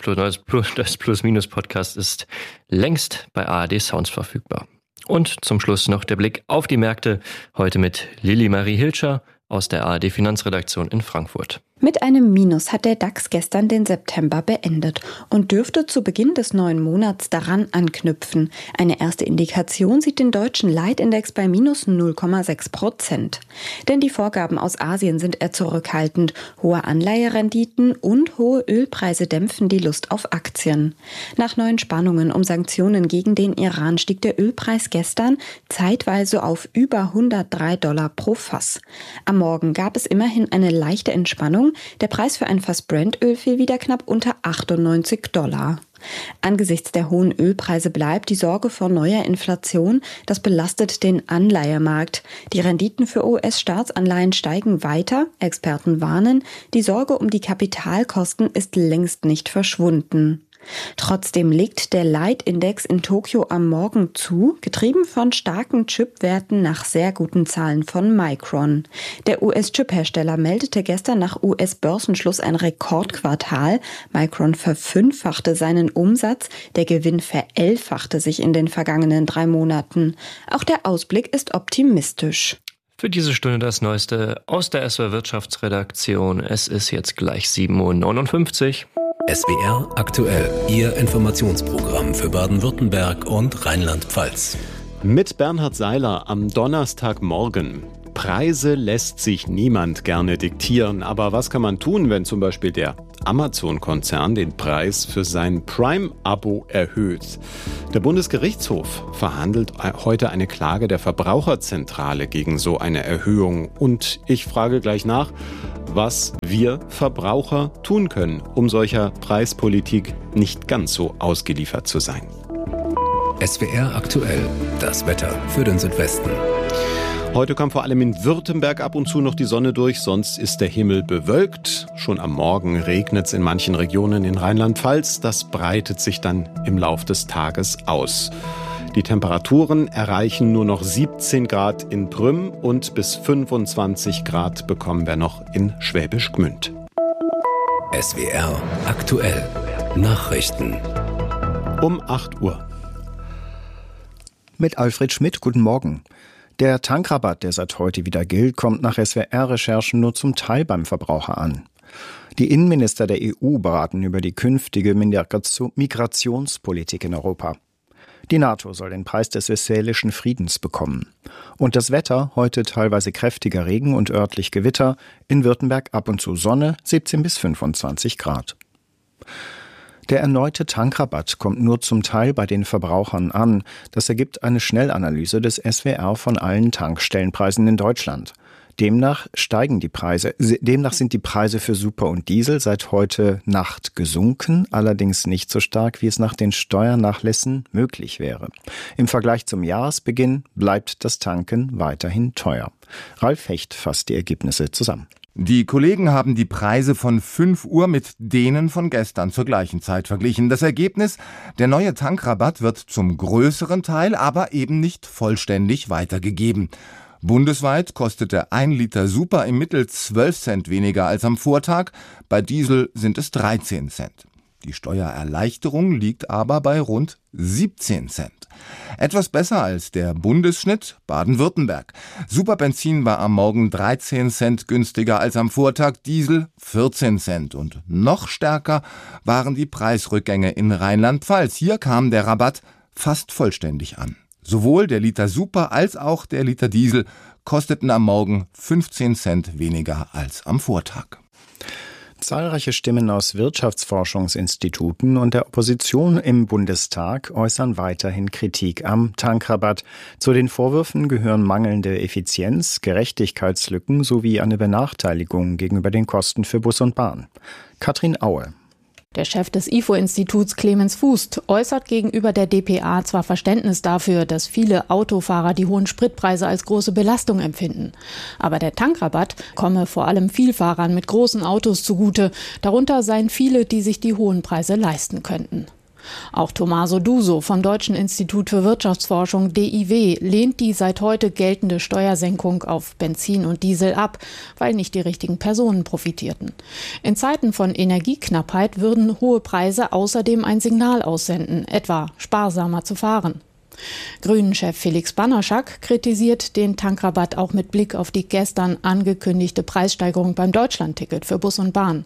Plus-Minus-Podcasts ist längst bei A R D Sounds verfügbar. Und zum Schluss noch der Blick auf die Märkte, heute mit Lili Marie Hilscher aus der A R D Finanzredaktion in Frankfurt. Mit einem Minus hat der DAX gestern den September beendet und dürfte zu Beginn des neuen Monats daran anknüpfen. Eine erste Indikation sieht den deutschen Leitindex bei minus null Komma sechs Prozent. Denn die Vorgaben aus Asien sind eher zurückhaltend. Hohe Anleiherenditen und hohe Ölpreise dämpfen die Lust auf Aktien. Nach neuen Spannungen um Sanktionen gegen den Iran stieg der Ölpreis gestern zeitweise auf über hundertdrei Dollar pro Fass. Am Morgen gab es immerhin eine leichte Entspannung. Der Preis für ein Fass Brent-Öl fiel wieder knapp unter achtundneunzig Dollar. Angesichts der hohen Ölpreise bleibt die Sorge vor neuer Inflation. Das belastet den Anleihemarkt. Die Renditen für U S-Staatsanleihen steigen weiter. Experten warnen, die Sorge um die Kapitalkosten ist längst nicht verschwunden. Trotzdem legt der Leitindex in Tokio am Morgen zu, getrieben von starken Chipwerten nach sehr guten Zahlen von Micron. Der U S-Chip-Hersteller meldete gestern nach U S-Börsenschluss ein Rekordquartal. Micron verfünffachte seinen Umsatz, der Gewinn verelfachte sich in den vergangenen drei Monaten. Auch der Ausblick ist optimistisch. Für diese Stunde das Neueste aus der S W R Wirtschaftsredaktion. Es ist jetzt gleich sieben Uhr neunundfünfzig. S W R aktuell, Ihr Informationsprogramm für Baden-Württemberg und Rheinland-Pfalz. Mit Bernhard Seiler am Donnerstagmorgen. Preise lässt sich niemand gerne diktieren. Aber was kann man tun, wenn zum Beispiel der Amazon-Konzern den Preis für sein Prime-Abo erhöht? Der Bundesgerichtshof verhandelt heute eine Klage der Verbraucherzentrale gegen so eine Erhöhung. Und ich frage gleich nach, was wir Verbraucher tun können, um solcher Preispolitik nicht ganz so ausgeliefert zu sein. S W R aktuell, das Wetter für den Südwesten. Heute kommt vor allem in Württemberg ab und zu noch die Sonne durch, sonst ist der Himmel bewölkt. Schon am Morgen regnet es in manchen Regionen in Rheinland-Pfalz. Das breitet sich dann im Lauf des Tages aus. Die Temperaturen erreichen nur noch siebzehn Grad in Prüm und bis fünfundzwanzig Grad bekommen wir noch in Schwäbisch Gmünd. S W R aktuell, Nachrichten. Um acht Uhr. Mit Alfred Schmidt, guten Morgen. Der Tankrabatt, der seit heute wieder gilt, kommt nach S W R-Recherchen nur zum Teil beim Verbraucher an. Die Innenminister der E U beraten über die künftige Migrationspolitik in Europa. Die NATO soll den Preis des westfälischen Friedens bekommen. Und das Wetter, heute teilweise kräftiger Regen und örtlich Gewitter, in Württemberg ab und zu Sonne, siebzehn bis fünfundzwanzig Grad. Der erneute Tankrabatt kommt nur zum Teil bei den Verbrauchern an. Das ergibt eine Schnellanalyse des S W R von allen Tankstellenpreisen in Deutschland. Demnach steigen die Preise, demnach sind die Preise für Super und Diesel seit heute Nacht gesunken, allerdings nicht so stark, wie es nach den Steuernachlässen möglich wäre. Im Vergleich zum Jahresbeginn bleibt das Tanken weiterhin teuer. Ralf Hecht fasst die Ergebnisse zusammen. Die Kollegen haben die Preise von fünf Uhr mit denen von gestern zur gleichen Zeit verglichen. Das Ergebnis: Der neue Tankrabatt wird zum größeren Teil aber eben nicht vollständig weitergegeben. Bundesweit kostete ein Liter Super im Mittel zwölf Cent weniger als am Vortag, bei Diesel sind es dreizehn Cent. Die Steuererleichterung liegt aber bei rund siebzehn Cent. Etwas besser als der Bundesschnitt Baden-Württemberg. Superbenzin war am Morgen dreizehn Cent günstiger als am Vortag, Diesel vierzehn Cent. Und noch stärker waren die Preisrückgänge in Rheinland-Pfalz. Hier kam der Rabatt fast vollständig an. Sowohl der Liter Super als auch der Liter Diesel kosteten am Morgen fünfzehn Cent weniger als am Vortag. Zahlreiche Stimmen aus Wirtschaftsforschungsinstituten und der Opposition im Bundestag äußern weiterhin Kritik am Tankrabatt. Zu den Vorwürfen gehören mangelnde Effizienz, Gerechtigkeitslücken sowie eine Benachteiligung gegenüber den Kosten für Bus und Bahn. Katrin Aue. Der Chef des I F O-Instituts Clemens Fuß äußert gegenüber der D P A zwar Verständnis dafür, dass viele Autofahrer die hohen Spritpreise als große Belastung empfinden. Aber der Tankrabatt komme vor allem Vielfahrern mit großen Autos zugute. Darunter seien viele, die sich die hohen Preise leisten könnten. Auch Tommaso Duso vom Deutschen Institut für Wirtschaftsforschung D I W lehnt die seit heute geltende Steuersenkung auf Benzin und Diesel ab, weil nicht die richtigen Personen profitierten. In Zeiten von Energieknappheit würden hohe Preise außerdem ein Signal aussenden, etwa sparsamer zu fahren. Grünen-Chef Felix Banaschak kritisiert den Tankrabatt auch mit Blick auf die gestern angekündigte Preissteigerung beim Deutschlandticket für Bus und Bahn.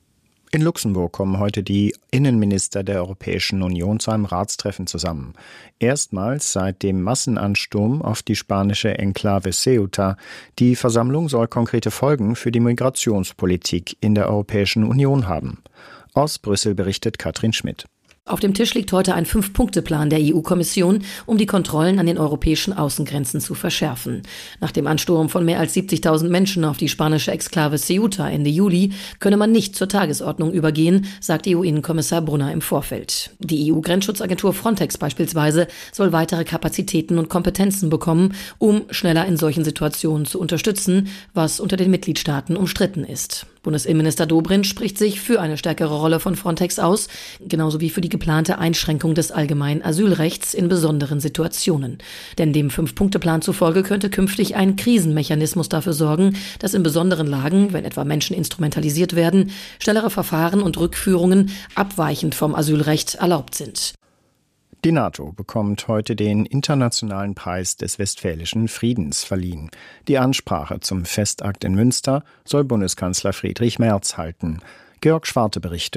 In Luxemburg kommen heute die Innenminister der Europäischen Union zu einem Ratstreffen zusammen. Erstmals seit dem Massenansturm auf die spanische Enklave Ceuta. Die Versammlung soll konkrete Folgen für die Migrationspolitik in der Europäischen Union haben. Aus Brüssel berichtet Katrin Schmidt. Auf dem Tisch liegt heute ein Fünf-Punkte-Plan der E U-Kommission, um die Kontrollen an den europäischen Außengrenzen zu verschärfen. Nach dem Ansturm von mehr als siebzigtausend Menschen auf die spanische Exklave Ceuta Ende Juli könne man nicht zur Tagesordnung übergehen, sagt E U-Innenkommissar Brunner im Vorfeld. Die E U-Grenzschutzagentur Frontex beispielsweise soll weitere Kapazitäten und Kompetenzen bekommen, um schneller in solchen Situationen zu unterstützen, was unter den Mitgliedstaaten umstritten ist. Bundesinnenminister Dobrindt spricht sich für eine stärkere Rolle von Frontex aus, genauso wie für die geplante Einschränkung des allgemeinen Asylrechts in besonderen Situationen. Denn dem Fünf-Punkte-Plan zufolge könnte künftig ein Krisenmechanismus dafür sorgen, dass in besonderen Lagen, wenn etwa Menschen instrumentalisiert werden, schnellere Verfahren und Rückführungen abweichend vom Asylrecht erlaubt sind. Die NATO bekommt heute den Internationalen Preis des Westfälischen Friedens verliehen. Die Ansprache zum Festakt in Münster soll Bundeskanzler Friedrich Merz halten. Georg Schwarte berichtet.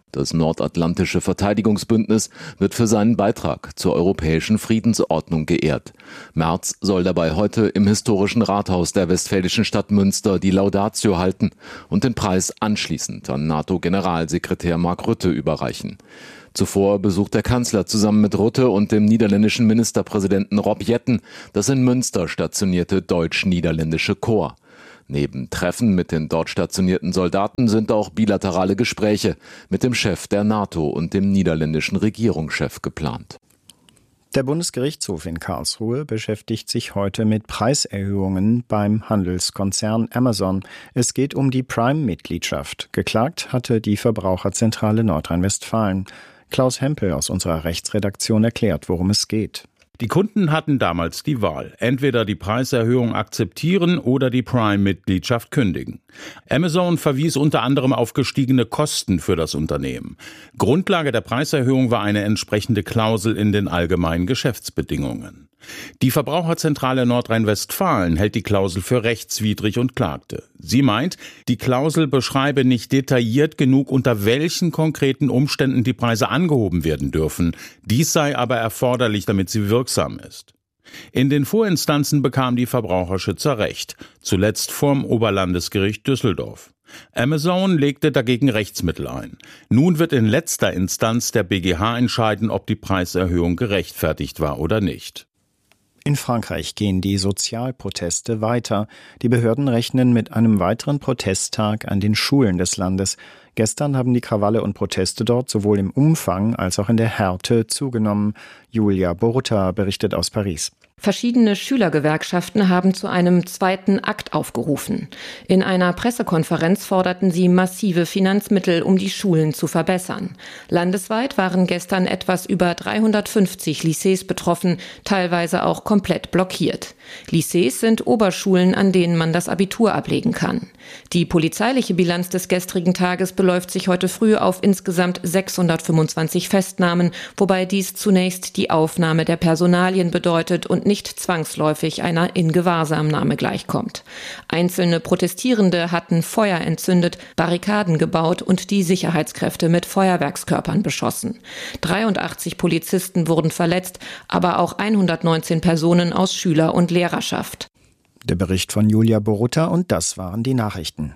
Das nordatlantische Verteidigungsbündnis wird für seinen Beitrag zur europäischen Friedensordnung geehrt. Merz soll dabei heute im historischen Rathaus der westfälischen Stadt Münster die Laudatio halten und den Preis anschließend an NATO-Generalsekretär Mark Rutte überreichen. Zuvor besucht der Kanzler zusammen mit Rutte und dem niederländischen Ministerpräsidenten Rob Jetten das in Münster stationierte deutsch-niederländische Korps. Neben Treffen mit den dort stationierten Soldaten sind auch bilaterale Gespräche mit dem Chef der NATO und dem niederländischen Regierungschef geplant. Der Bundesgerichtshof in Karlsruhe beschäftigt sich heute mit Preiserhöhungen beim Handelskonzern Amazon. Es geht um die Prime-Mitgliedschaft. Geklagt hatte die Verbraucherzentrale Nordrhein-Westfalen. Klaus Hempel aus unserer Rechtsredaktion erklärt, worum es geht. Die Kunden hatten damals die Wahl, entweder die Preiserhöhung akzeptieren oder die Prime-Mitgliedschaft kündigen. Amazon verwies unter anderem auf gestiegene Kosten für das Unternehmen. Grundlage der Preiserhöhung war eine entsprechende Klausel in den allgemeinen Geschäftsbedingungen. Die Verbraucherzentrale Nordrhein-Westfalen hält die Klausel für rechtswidrig und klagte. Sie meint, die Klausel beschreibe nicht detailliert genug, unter welchen konkreten Umständen die Preise angehoben werden dürfen. Dies sei aber erforderlich, damit sie wirksam ist. In den Vorinstanzen bekam die Verbraucherschützer Recht, zuletzt vorm Oberlandesgericht Düsseldorf. Amazon legte dagegen Rechtsmittel ein. Nun wird in letzter Instanz der B G H entscheiden, ob die Preiserhöhung gerechtfertigt war oder nicht. In Frankreich gehen die Sozialproteste weiter. Die Behörden rechnen mit einem weiteren Protesttag an den Schulen des Landes. Gestern haben die Krawalle und Proteste dort sowohl im Umfang als auch in der Härte zugenommen. Julia Borutta berichtet aus Paris. Verschiedene Schülergewerkschaften haben zu einem zweiten Akt aufgerufen. In einer Pressekonferenz forderten sie massive Finanzmittel, um die Schulen zu verbessern. Landesweit waren gestern etwas über dreihundertfünfzig Lycées betroffen, teilweise auch komplett blockiert. Lycées sind Oberschulen, an denen man das Abitur ablegen kann. Die polizeiliche Bilanz des gestrigen Tages beläuft sich heute früh auf insgesamt sechshundertfünfundzwanzig Festnahmen, wobei dies zunächst die Aufnahme der Personalien bedeutet und nicht zwangsläufig einer Ingewahrsamnahme gleichkommt. Einzelne Protestierende hatten Feuer entzündet, Barrikaden gebaut und die Sicherheitskräfte mit Feuerwerkskörpern beschossen. dreiundachtzig Polizisten wurden verletzt, aber auch hundertneunzehn Personen aus Schüler- und Lehrerschaft. Der Bericht von Julia Borutta und das waren die Nachrichten.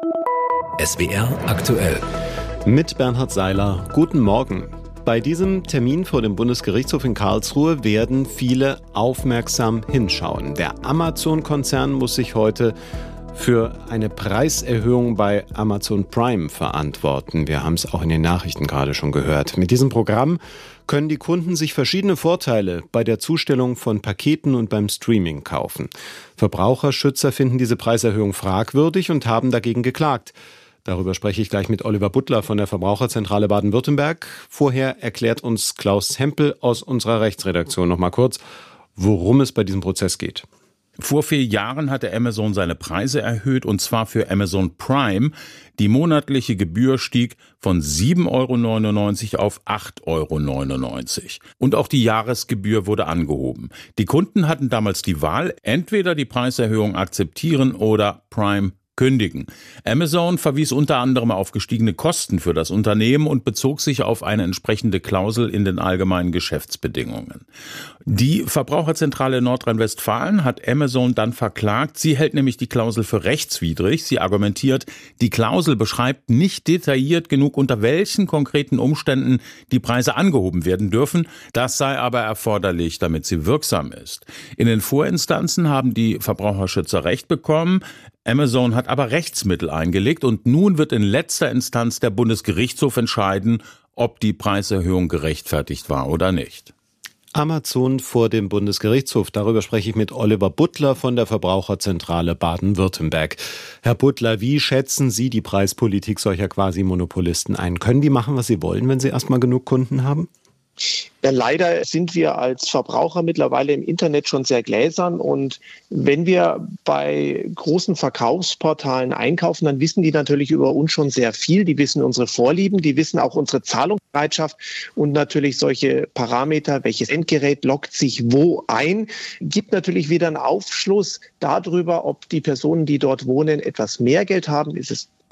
S W R aktuell. Mit Bernhard Seiler. Guten Morgen. Bei diesem Termin vor dem Bundesgerichtshof in Karlsruhe werden viele aufmerksam hinschauen. Der Amazon-Konzern muss sich heute für eine Preiserhöhung bei Amazon Prime verantworten. Wir haben es auch in den Nachrichten gerade schon gehört. Mit diesem Programm können die Kunden sich verschiedene Vorteile bei der Zustellung von Paketen und beim Streaming kaufen. Verbraucherschützer finden diese Preiserhöhung fragwürdig und haben dagegen geklagt. Darüber spreche ich gleich mit Oliver Butler von der Verbraucherzentrale Baden-Württemberg. Vorher erklärt uns Klaus Hempel aus unserer Rechtsredaktion noch mal kurz, worum es bei diesem Prozess geht. Vor vier Jahren hatte Amazon seine Preise erhöht, und zwar für Amazon Prime. Die monatliche Gebühr stieg von sieben Euro neunundneunzig auf acht Euro neunundneunzig. Und auch die Jahresgebühr wurde angehoben. Die Kunden hatten damals die Wahl, entweder die Preiserhöhung akzeptieren oder Prime kündigen. Amazon verwies unter anderem auf gestiegene Kosten für das Unternehmen und bezog sich auf eine entsprechende Klausel in den allgemeinen Geschäftsbedingungen. Die Verbraucherzentrale Nordrhein-Westfalen hat Amazon dann verklagt. Sie hält nämlich die Klausel für rechtswidrig. Sie argumentiert, die Klausel beschreibt nicht detailliert genug, unter welchen konkreten Umständen die Preise angehoben werden dürfen. Das sei aber erforderlich, damit sie wirksam ist. In den Vorinstanzen haben die Verbraucherschützer Recht bekommen. Amazon hat aber Rechtsmittel eingelegt und nun wird in letzter Instanz der Bundesgerichtshof entscheiden, ob die Preiserhöhung gerechtfertigt war oder nicht. Amazon vor dem Bundesgerichtshof. Darüber spreche ich mit Oliver Butler von der Verbraucherzentrale Baden-Württemberg. Herr Butler, wie schätzen Sie die Preispolitik solcher Quasi-Monopolisten ein? Können die machen, was sie wollen, wenn sie erstmal genug Kunden haben? Ja, leider sind wir als Verbraucher mittlerweile im Internet schon sehr gläsern, und wenn wir bei großen Verkaufsportalen einkaufen, dann wissen die natürlich über uns schon sehr viel. Die wissen unsere Vorlieben, die wissen auch unsere Zahlungsbereitschaft und natürlich solche Parameter, welches Endgerät loggt sich wo ein, gibt natürlich wieder einen Aufschluss darüber, ob die Personen, die dort wohnen, etwas mehr Geld haben. Ist es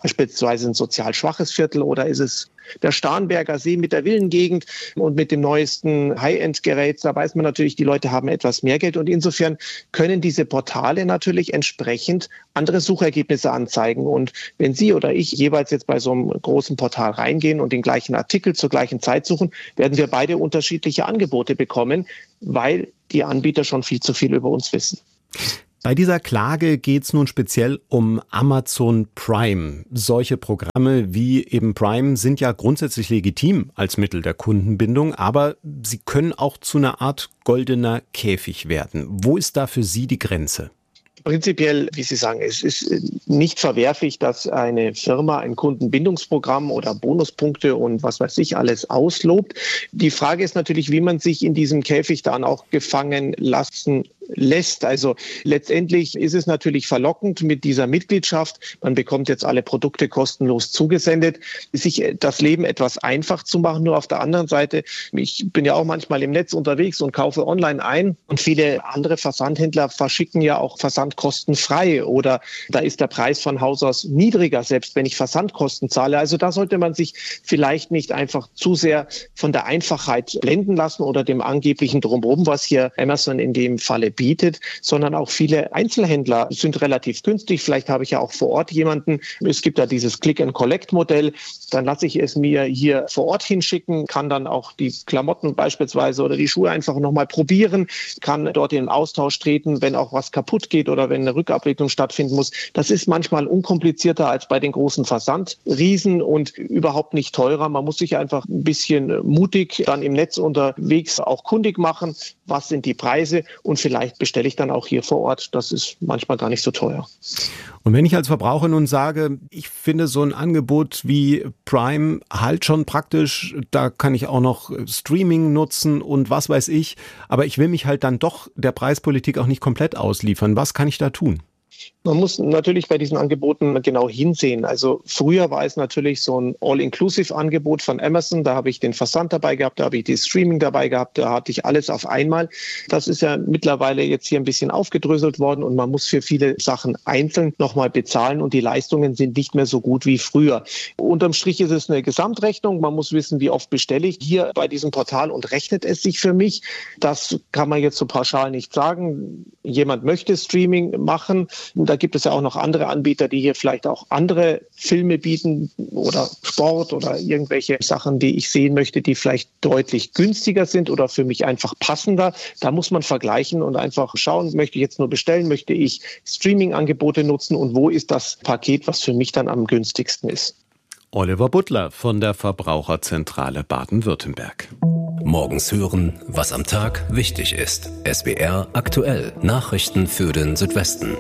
beispielsweise ein sozial schwaches Viertel oder ist es der Starnberger See mit der Villengegend und mit dem neuesten High-End-Gerät? Da weiß man natürlich, die Leute haben etwas mehr Geld und insofern können diese Portale natürlich entsprechend andere Suchergebnisse anzeigen. Und wenn Sie oder ich jeweils jetzt bei so einem großen Portal reingehen und den gleichen Artikel zur gleichen Zeit suchen, werden wir beide unterschiedliche Angebote bekommen, weil die Anbieter schon viel zu viel über uns wissen. Bei dieser Klage geht es nun speziell um Amazon Prime. Solche Programme wie eben Prime sind ja grundsätzlich legitim als Mittel der Kundenbindung, aber sie können auch zu einer Art goldener Käfig werden. Wo ist da für Sie die Grenze? Prinzipiell, wie Sie sagen, es ist nicht verwerflich, dass eine Firma ein Kundenbindungsprogramm oder Bonuspunkte und was weiß ich alles auslobt. Die Frage ist natürlich, wie man sich in diesem Käfig dann auch gefangen lassen lässt. Also letztendlich ist es natürlich verlockend mit dieser Mitgliedschaft. Man bekommt jetzt alle Produkte kostenlos zugesendet, sich das Leben etwas einfach zu machen. Nur auf der anderen Seite, ich bin ja auch manchmal im Netz unterwegs und kaufe online ein und viele andere Versandhändler verschicken ja auch versandkostenfrei oder da ist der Preis von Haus aus niedriger, selbst wenn ich Versandkosten zahle. Also da sollte man sich vielleicht nicht einfach zu sehr von der Einfachheit blenden lassen oder dem angeblichen Drumherum, was hier Amazon in dem Falle bietet, sondern auch viele Einzelhändler sind relativ günstig. Vielleicht habe ich ja auch vor Ort jemanden. Es gibt da dieses Click-and-Collect-Modell. Dann lasse ich es mir hier vor Ort hinschicken, kann dann auch die Klamotten beispielsweise oder die Schuhe einfach nochmal probieren, kann dort in Austausch treten, wenn auch was kaputt geht oder wenn eine Rückabwicklung stattfinden muss. Das ist manchmal unkomplizierter als bei den großen Versandriesen und überhaupt nicht teurer. Man muss sich einfach ein bisschen mutig dann im Netz unterwegs auch kundig machen. Was sind die Preise? Und vielleicht bestelle ich dann auch hier vor Ort. Das ist manchmal gar nicht so teuer. Und wenn ich als Verbraucher nun sage, ich finde so ein Angebot wie Prime halt schon praktisch, da kann ich auch noch Streaming nutzen und was weiß ich, aber ich will mich halt dann doch der Preispolitik auch nicht komplett ausliefern. Was kann ich da tun? Man muss natürlich bei diesen Angeboten genau hinsehen. Also früher war es natürlich so ein All-Inclusive-Angebot von Amazon. Da habe ich den Versand dabei gehabt, da habe ich die Streaming dabei gehabt, da hatte ich alles auf einmal. Das ist ja mittlerweile jetzt hier ein bisschen aufgedröselt worden und man muss für viele Sachen einzeln nochmal bezahlen und die Leistungen sind nicht mehr so gut wie früher. Unterm Strich ist es eine Gesamtrechnung. Man muss wissen, wie oft bestelle ich hier bei diesem Portal und rechnet es sich für mich. Das kann man jetzt so pauschal nicht sagen. Jemand möchte Streaming machen. Da gibt es ja auch noch andere Anbieter, die hier vielleicht auch andere Filme bieten oder Sport oder irgendwelche Sachen, die ich sehen möchte, die vielleicht deutlich günstiger sind oder für mich einfach passender. Da muss man vergleichen und einfach schauen, möchte ich jetzt nur bestellen, möchte ich Streaming-Angebote nutzen und wo ist das Paket, was für mich dann am günstigsten ist. Oliver Butler von der Verbraucherzentrale Baden-Württemberg. Morgens hören, was am Tag wichtig ist. S W R aktuell. Nachrichten für den Südwesten.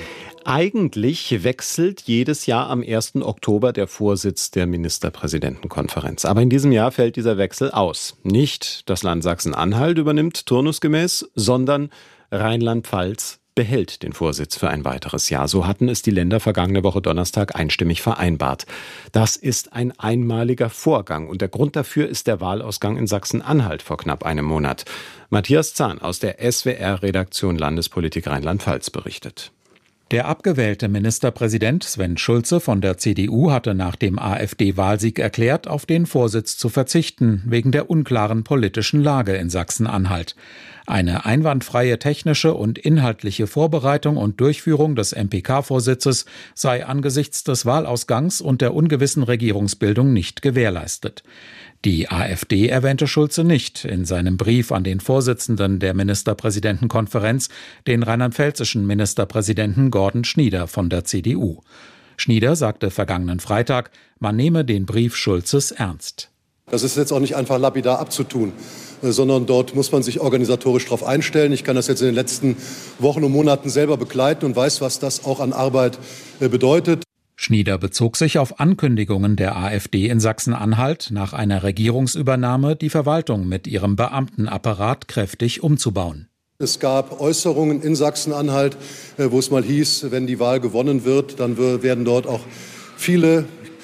Eigentlich wechselt jedes Jahr am ersten Oktober der Vorsitz der Ministerpräsidentenkonferenz. Aber in diesem Jahr fällt dieser Wechsel aus. Nicht das Land Sachsen-Anhalt übernimmt turnusgemäß, sondern Rheinland-Pfalz behält den Vorsitz für ein weiteres Jahr. So hatten es die Länder vergangene Woche Donnerstag einstimmig vereinbart. Das ist ein einmaliger Vorgang und der Grund dafür ist der Wahlausgang in Sachsen-Anhalt vor knapp einem Monat. Matthias Zahn aus der S W R-Redaktion Landespolitik Rheinland-Pfalz berichtet. Der abgewählte Ministerpräsident Sven Schulze von der C D U hatte nach dem AfD-Wahlsieg erklärt, auf den Vorsitz zu verzichten, wegen der unklaren politischen Lage in Sachsen-Anhalt. Eine einwandfreie technische und inhaltliche Vorbereitung und Durchführung des M P K-Vorsitzes sei angesichts des Wahlausgangs und der ungewissen Regierungsbildung nicht gewährleistet. Die AfD erwähnte Schulze nicht in seinem Brief an den Vorsitzenden der Ministerpräsidentenkonferenz, den rheinland-pfälzischen Ministerpräsidenten Gordon Schnieder von der C D U. Schnieder sagte vergangenen Freitag, man nehme den Brief Schulzes ernst. Das ist jetzt auch nicht einfach lapidar abzutun, sondern dort muss man sich organisatorisch darauf einstellen. Ich kann das jetzt in den letzten Wochen und Monaten selber begleiten und weiß, was das auch an Arbeit bedeutet. Schnieder bezog sich auf Ankündigungen der AfD in Sachsen-Anhalt, nach einer Regierungsübernahme die Verwaltung mit ihrem Beamtenapparat kräftig umzubauen. Es gab Äußerungen in Sachsen-Anhalt, wo es mal hieß, wenn die Wahl gewonnen wird, dann werden dort auch viele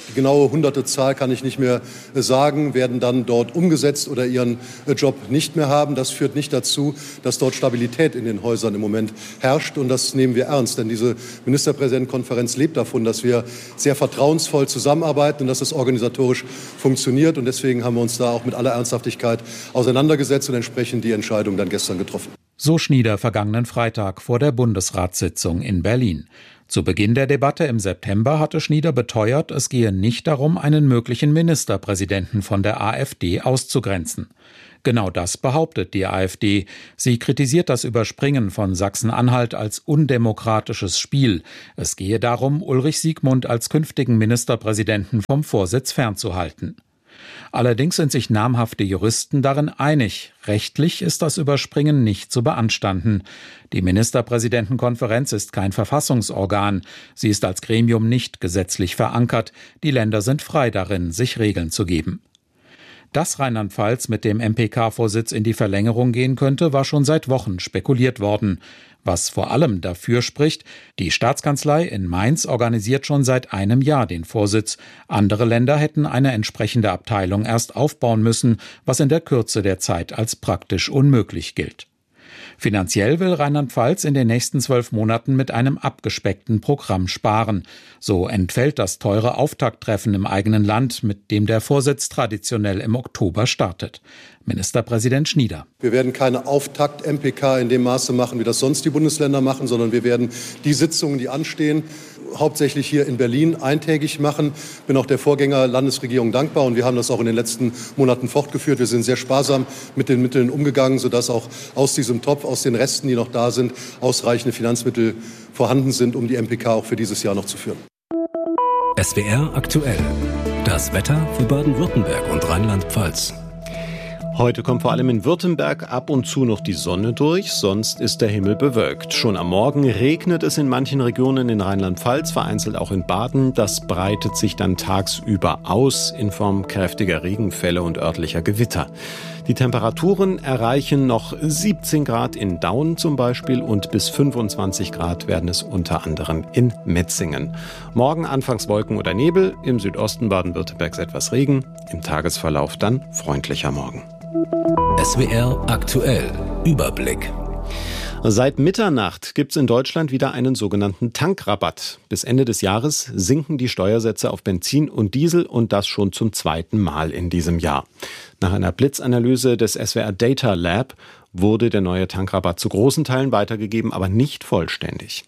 Die genaue hunderte Zahl kann ich nicht mehr sagen, werden dann dort umgesetzt oder ihren Job nicht mehr haben. Das führt nicht dazu, dass dort Stabilität in den Häusern im Moment herrscht. Und das nehmen wir ernst, denn diese Ministerpräsidentenkonferenz lebt davon, dass wir sehr vertrauensvoll zusammenarbeiten und dass es organisatorisch funktioniert. Und deswegen haben wir uns da auch mit aller Ernsthaftigkeit auseinandergesetzt und entsprechend die Entscheidung dann gestern getroffen. So Schnieder vergangenen Freitag vor der Bundesratssitzung in Berlin. Zu Beginn der Debatte im September hatte Schnieder beteuert, es gehe nicht darum, einen möglichen Ministerpräsidenten von der AfD auszugrenzen. Genau das behauptet die AfD. Sie kritisiert das Überspringen von Sachsen-Anhalt als undemokratisches Spiel. Es gehe darum, Ulrich Siegmund als künftigen Ministerpräsidenten vom Vorsitz fernzuhalten. Allerdings sind sich namhafte Juristen darin einig. Rechtlich ist das Überspringen nicht zu beanstanden. Die Ministerpräsidentenkonferenz ist kein Verfassungsorgan. Sie ist als Gremium nicht gesetzlich verankert. Die Länder sind frei darin, sich Regeln zu geben. Dass Rheinland-Pfalz mit dem M P K-Vorsitz in die Verlängerung gehen könnte, war schon seit Wochen spekuliert worden. Was vor allem dafür spricht, die Staatskanzlei in Mainz organisiert schon seit einem Jahr den Vorsitz. Andere Länder hätten eine entsprechende Abteilung erst aufbauen müssen, was in der Kürze der Zeit als praktisch unmöglich gilt. Finanziell will Rheinland-Pfalz in den nächsten zwölf Monaten mit einem abgespeckten Programm sparen. So entfällt das teure Auftakttreffen im eigenen Land, mit dem der Vorsitz traditionell im Oktober startet. Ministerpräsident Schnieder. Wir werden keine Auftakt-M P K in dem Maße machen, wie das sonst die Bundesländer machen, sondern wir werden die Sitzungen, die anstehen, hauptsächlich hier in Berlin eintägig machen. Ich bin auch der Vorgänger-Landesregierung dankbar und wir haben das auch in den letzten Monaten fortgeführt. Wir sind sehr sparsam mit den Mitteln umgegangen, sodass auch aus diesem Topf, aus den Resten, die noch da sind, ausreichende Finanzmittel vorhanden sind, um die M P K auch für dieses Jahr noch zu führen. S W R aktuell. Das Wetter für Baden-Württemberg und Rheinland-Pfalz. Heute kommt vor allem in Württemberg ab und zu noch die Sonne durch, sonst ist der Himmel bewölkt. Schon am Morgen regnet es in manchen Regionen in Rheinland-Pfalz, vereinzelt auch in Baden. Das breitet sich dann tagsüber aus in Form kräftiger Regenfälle und örtlicher Gewitter. Die Temperaturen erreichen noch siebzehn Grad in Daun zum Beispiel und bis fünfundzwanzig Grad werden es unter anderem in Metzingen. Morgen anfangs Wolken oder Nebel, im Südosten Baden-Württembergs etwas Regen, im Tagesverlauf dann freundlicher Morgen. S W R aktuell. Überblick. Seit Mitternacht gibt es in Deutschland wieder einen sogenannten Tankrabatt. Bis Ende des Jahres sinken die Steuersätze auf Benzin und Diesel und das schon zum zweiten Mal in diesem Jahr. Nach einer Blitzanalyse des S W R Data Lab wurde der neue Tankrabatt zu großen Teilen weitergegeben, aber nicht vollständig.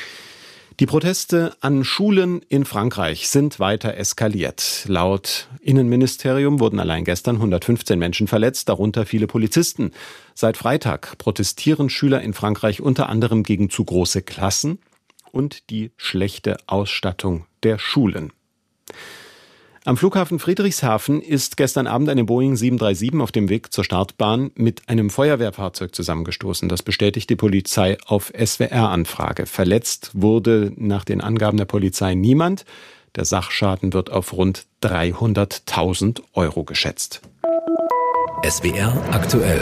Die Proteste an Schulen in Frankreich sind weiter eskaliert. Laut Innenministerium wurden allein gestern hundertfünfzehn Menschen verletzt, darunter viele Polizisten. Seit Freitag protestieren Schüler in Frankreich unter anderem gegen zu große Klassen und die schlechte Ausstattung der Schulen. Am Flughafen Friedrichshafen ist gestern Abend eine Boeing sieben drei sieben auf dem Weg zur Startbahn mit einem Feuerwehrfahrzeug zusammengestoßen. Das bestätigt die Polizei auf S W R-Anfrage. Verletzt wurde nach den Angaben der Polizei niemand. Der Sachschaden wird auf rund dreihunderttausend Euro geschätzt. S W R aktuell.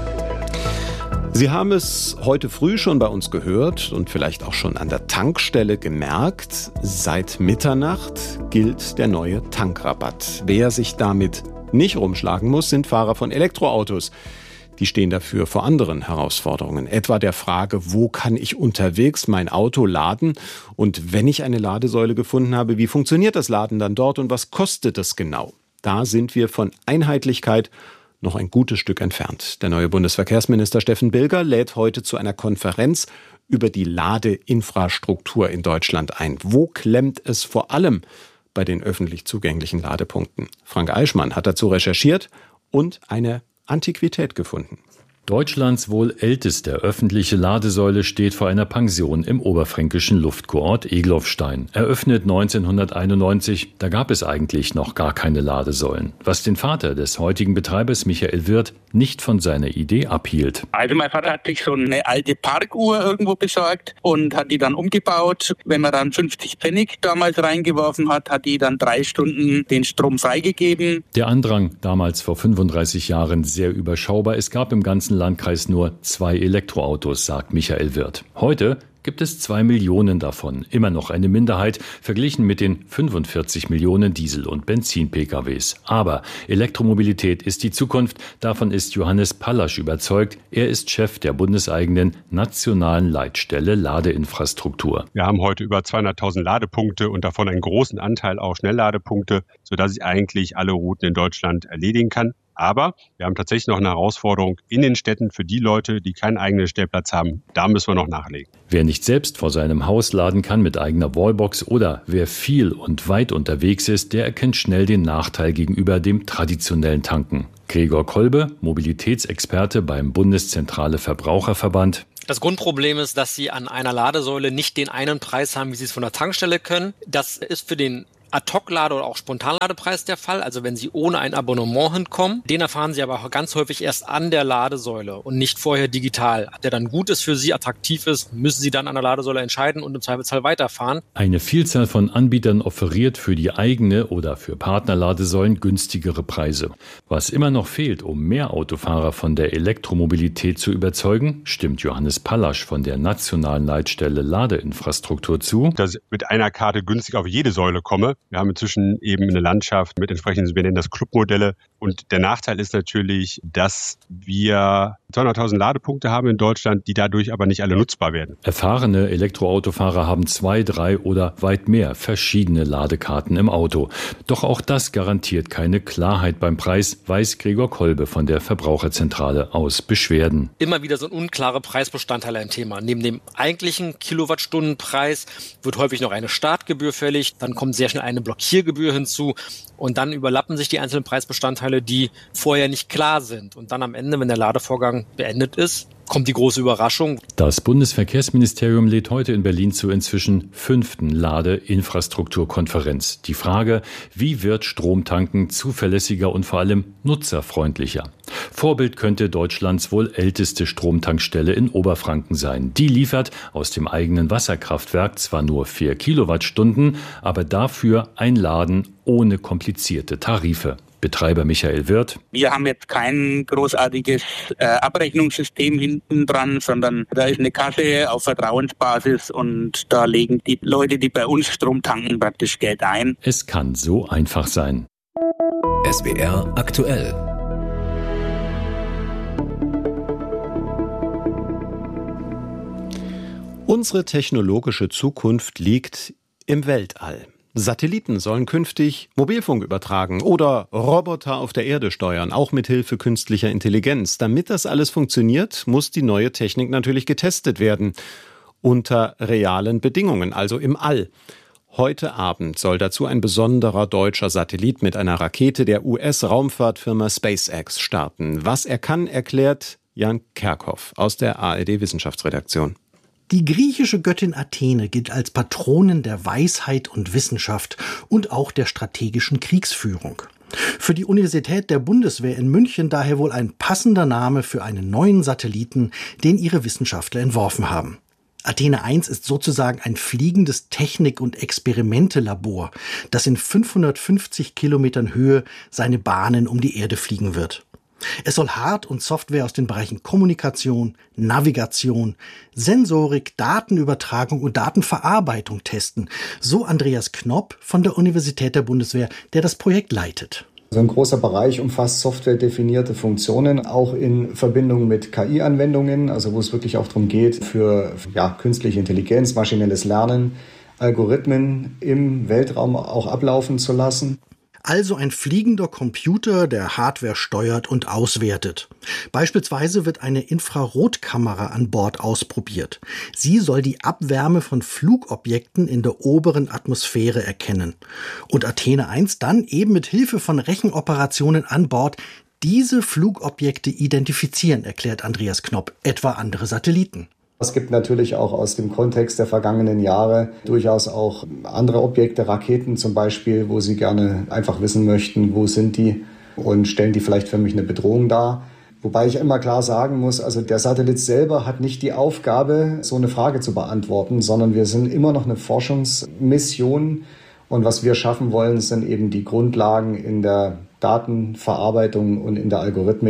Sie haben es heute früh schon bei uns gehört und vielleicht auch schon an der Tankstelle gemerkt. Seit Mitternacht gilt der neue Tankrabatt. Wer sich damit nicht rumschlagen muss, sind Fahrer von Elektroautos. Die stehen dafür vor anderen Herausforderungen, etwa der Frage, wo kann ich unterwegs mein Auto laden? Und wenn ich eine Ladesäule gefunden habe, wie funktioniert das Laden dann dort und was kostet es genau? Da sind wir von Einheitlichkeit noch ein gutes Stück entfernt. Der neue Bundesverkehrsminister Steffen Bilger lädt heute zu einer Konferenz über die Ladeinfrastruktur in Deutschland ein. Wo klemmt es vor allem bei den öffentlich zugänglichen Ladepunkten? Frank Eichmann hat dazu recherchiert und eine Antiquität gefunden. Deutschlands wohl älteste öffentliche Ladesäule steht vor einer Pension im oberfränkischen Luftkurort Egloffstein. Eröffnet neunzehnhunderteinundneunzig, da gab es eigentlich noch gar keine Ladesäulen. Was den Vater des heutigen Betreibers Michael Wirth nicht von seiner Idee abhielt. Also mein Vater hat sich so eine alte Parkuhr irgendwo besorgt und hat die dann umgebaut. Wenn man dann fünfzig Pfennig damals reingeworfen hat, hat die dann drei Stunden den Strom freigegeben. Der Andrang, damals vor fünfunddreißig Jahren sehr überschaubar. Es gab im ganzen Landkreis nur zwei Elektroautos, sagt Michael Wirth. Heute gibt es zwei Millionen davon. Immer noch eine Minderheit, verglichen mit den fünfundvierzig Millionen Diesel- und Benzin-P K Ws. Aber Elektromobilität ist die Zukunft. Davon ist Johannes Pallasch überzeugt. Er ist Chef der bundeseigenen nationalen Leitstelle Ladeinfrastruktur. Wir haben heute über zweihunderttausend Ladepunkte und davon einen großen Anteil auch Schnellladepunkte, sodass ich eigentlich alle Routen in Deutschland erledigen kann. Aber wir haben tatsächlich noch eine Herausforderung in den Städten für die Leute, die keinen eigenen Stellplatz haben. Da müssen wir noch nachlegen. Wer nicht selbst vor seinem Haus laden kann mit eigener Wallbox oder wer viel und weit unterwegs ist, der erkennt schnell den Nachteil gegenüber dem traditionellen Tanken. Gregor Kolbe, Mobilitätsexperte beim Bundeszentrale Verbraucherverband. Das Grundproblem ist, dass Sie an einer Ladesäule nicht den einen Preis haben, wie Sie es von der Tankstelle können. Das ist für den Ad-Hoc-Lade- oder auch Spontanladepreis der Fall, also wenn Sie ohne ein Abonnement hinkommen. Den erfahren Sie aber auch ganz häufig erst an der Ladesäule und nicht vorher digital. Ob der dann gut ist für Sie, attraktiv ist, müssen Sie dann an der Ladesäule entscheiden und im Zweifelsfall weiterfahren. Eine Vielzahl von Anbietern offeriert für die eigene oder für Partnerladesäulen günstigere Preise. Was immer noch fehlt, um mehr Autofahrer von der Elektromobilität zu überzeugen, stimmt Johannes Pallasch von der nationalen Leitstelle Ladeinfrastruktur zu. Dass ich mit einer Karte günstig auf jede Säule komme. Wir haben inzwischen eben eine Landschaft mit entsprechenden, wir nennen das Clubmodelle. Und der Nachteil ist natürlich, dass wir zweihunderttausend Ladepunkte haben in Deutschland, die dadurch aber nicht alle nutzbar werden. Erfahrene Elektroautofahrer haben zwei, drei oder weit mehr verschiedene Ladekarten im Auto. Doch auch das garantiert keine Klarheit beim Preis, weiß Gregor Kolbe von der Verbraucherzentrale aus Beschwerden. Immer wieder so ein unklare Preisbestandteil ein Thema. Neben dem eigentlichen Kilowattstundenpreis wird häufig noch eine Startgebühr fällig, dann kommt sehr schnell eine Blockiergebühr hinzu und dann überlappen sich die einzelnen Preisbestandteile, die vorher nicht klar sind. Und dann am Ende, wenn der Ladevorgang beendet ist, kommt die große Überraschung. Das Bundesverkehrsministerium lädt heute in Berlin zur inzwischen fünften Ladeinfrastrukturkonferenz. Die Frage, wie wird Stromtanken zuverlässiger und vor allem nutzerfreundlicher? Vorbild könnte Deutschlands wohl älteste Stromtankstelle in Oberfranken sein. Die liefert aus dem eigenen Wasserkraftwerk zwar nur vier Kilowattstunden, aber dafür ein Laden ohne komplizierte Tarife. Betreiber Michael Wirth. Wir haben jetzt kein großartiges äh, Abrechnungssystem hinten dran, sondern da ist eine Kasse auf Vertrauensbasis und da legen die Leute, die bei uns Strom tanken, praktisch Geld ein. Es kann so einfach sein. S W R aktuell. Unsere technologische Zukunft liegt im Weltall. Satelliten sollen künftig Mobilfunk übertragen oder Roboter auf der Erde steuern, auch mit Hilfe künstlicher Intelligenz. Damit das alles funktioniert, muss die neue Technik natürlich getestet werden. Unter realen Bedingungen, also im All. Heute Abend soll dazu ein besonderer deutscher Satellit mit einer Rakete der U S-Raumfahrtfirma SpaceX starten. Was er kann, erklärt Jan Kerkhoff aus der A R D-Wissenschaftsredaktion. Die griechische Göttin Athene gilt als Patronin der Weisheit und Wissenschaft und auch der strategischen Kriegsführung. Für die Universität der Bundeswehr in München daher wohl ein passender Name für einen neuen Satelliten, den ihre Wissenschaftler entworfen haben. Athene eins ist sozusagen ein fliegendes Technik- und Experimente-Labor, das in fünfhundertfünfzig Kilometern Höhe seine Bahnen um die Erde fliegen wird. Es soll Hard- und Software aus den Bereichen Kommunikation, Navigation, Sensorik, Datenübertragung und Datenverarbeitung testen, so Andreas Knopp von der Universität der Bundeswehr, der das Projekt leitet. So ein großer Bereich umfasst softwaredefinierte Funktionen, auch in Verbindung mit K I-Anwendungen, also wo es wirklich auch darum geht, für ja, künstliche Intelligenz, maschinelles Lernen, Algorithmen im Weltraum auch ablaufen zu lassen. Also ein fliegender Computer, der Hardware steuert und auswertet. Beispielsweise wird eine Infrarotkamera an Bord ausprobiert. Sie soll die Abwärme von Flugobjekten in der oberen Atmosphäre erkennen. Und Athene eins dann eben mit Hilfe von Rechenoperationen an Bord diese Flugobjekte identifizieren, erklärt Andreas Knopp, etwa andere Satelliten. Es gibt natürlich auch aus dem Kontext der vergangenen Jahre durchaus auch andere Objekte, Raketen zum Beispiel, wo Sie gerne einfach wissen möchten, wo sind die und stellen die vielleicht für mich eine Bedrohung dar. Wobei ich immer klar sagen muss, also der Satellit selber hat nicht die Aufgabe, so eine Frage zu beantworten, sondern wir sind immer noch eine Forschungsmission und was wir schaffen wollen, sind eben die Grundlagen in der Datenverarbeitung und in der Algorithmik.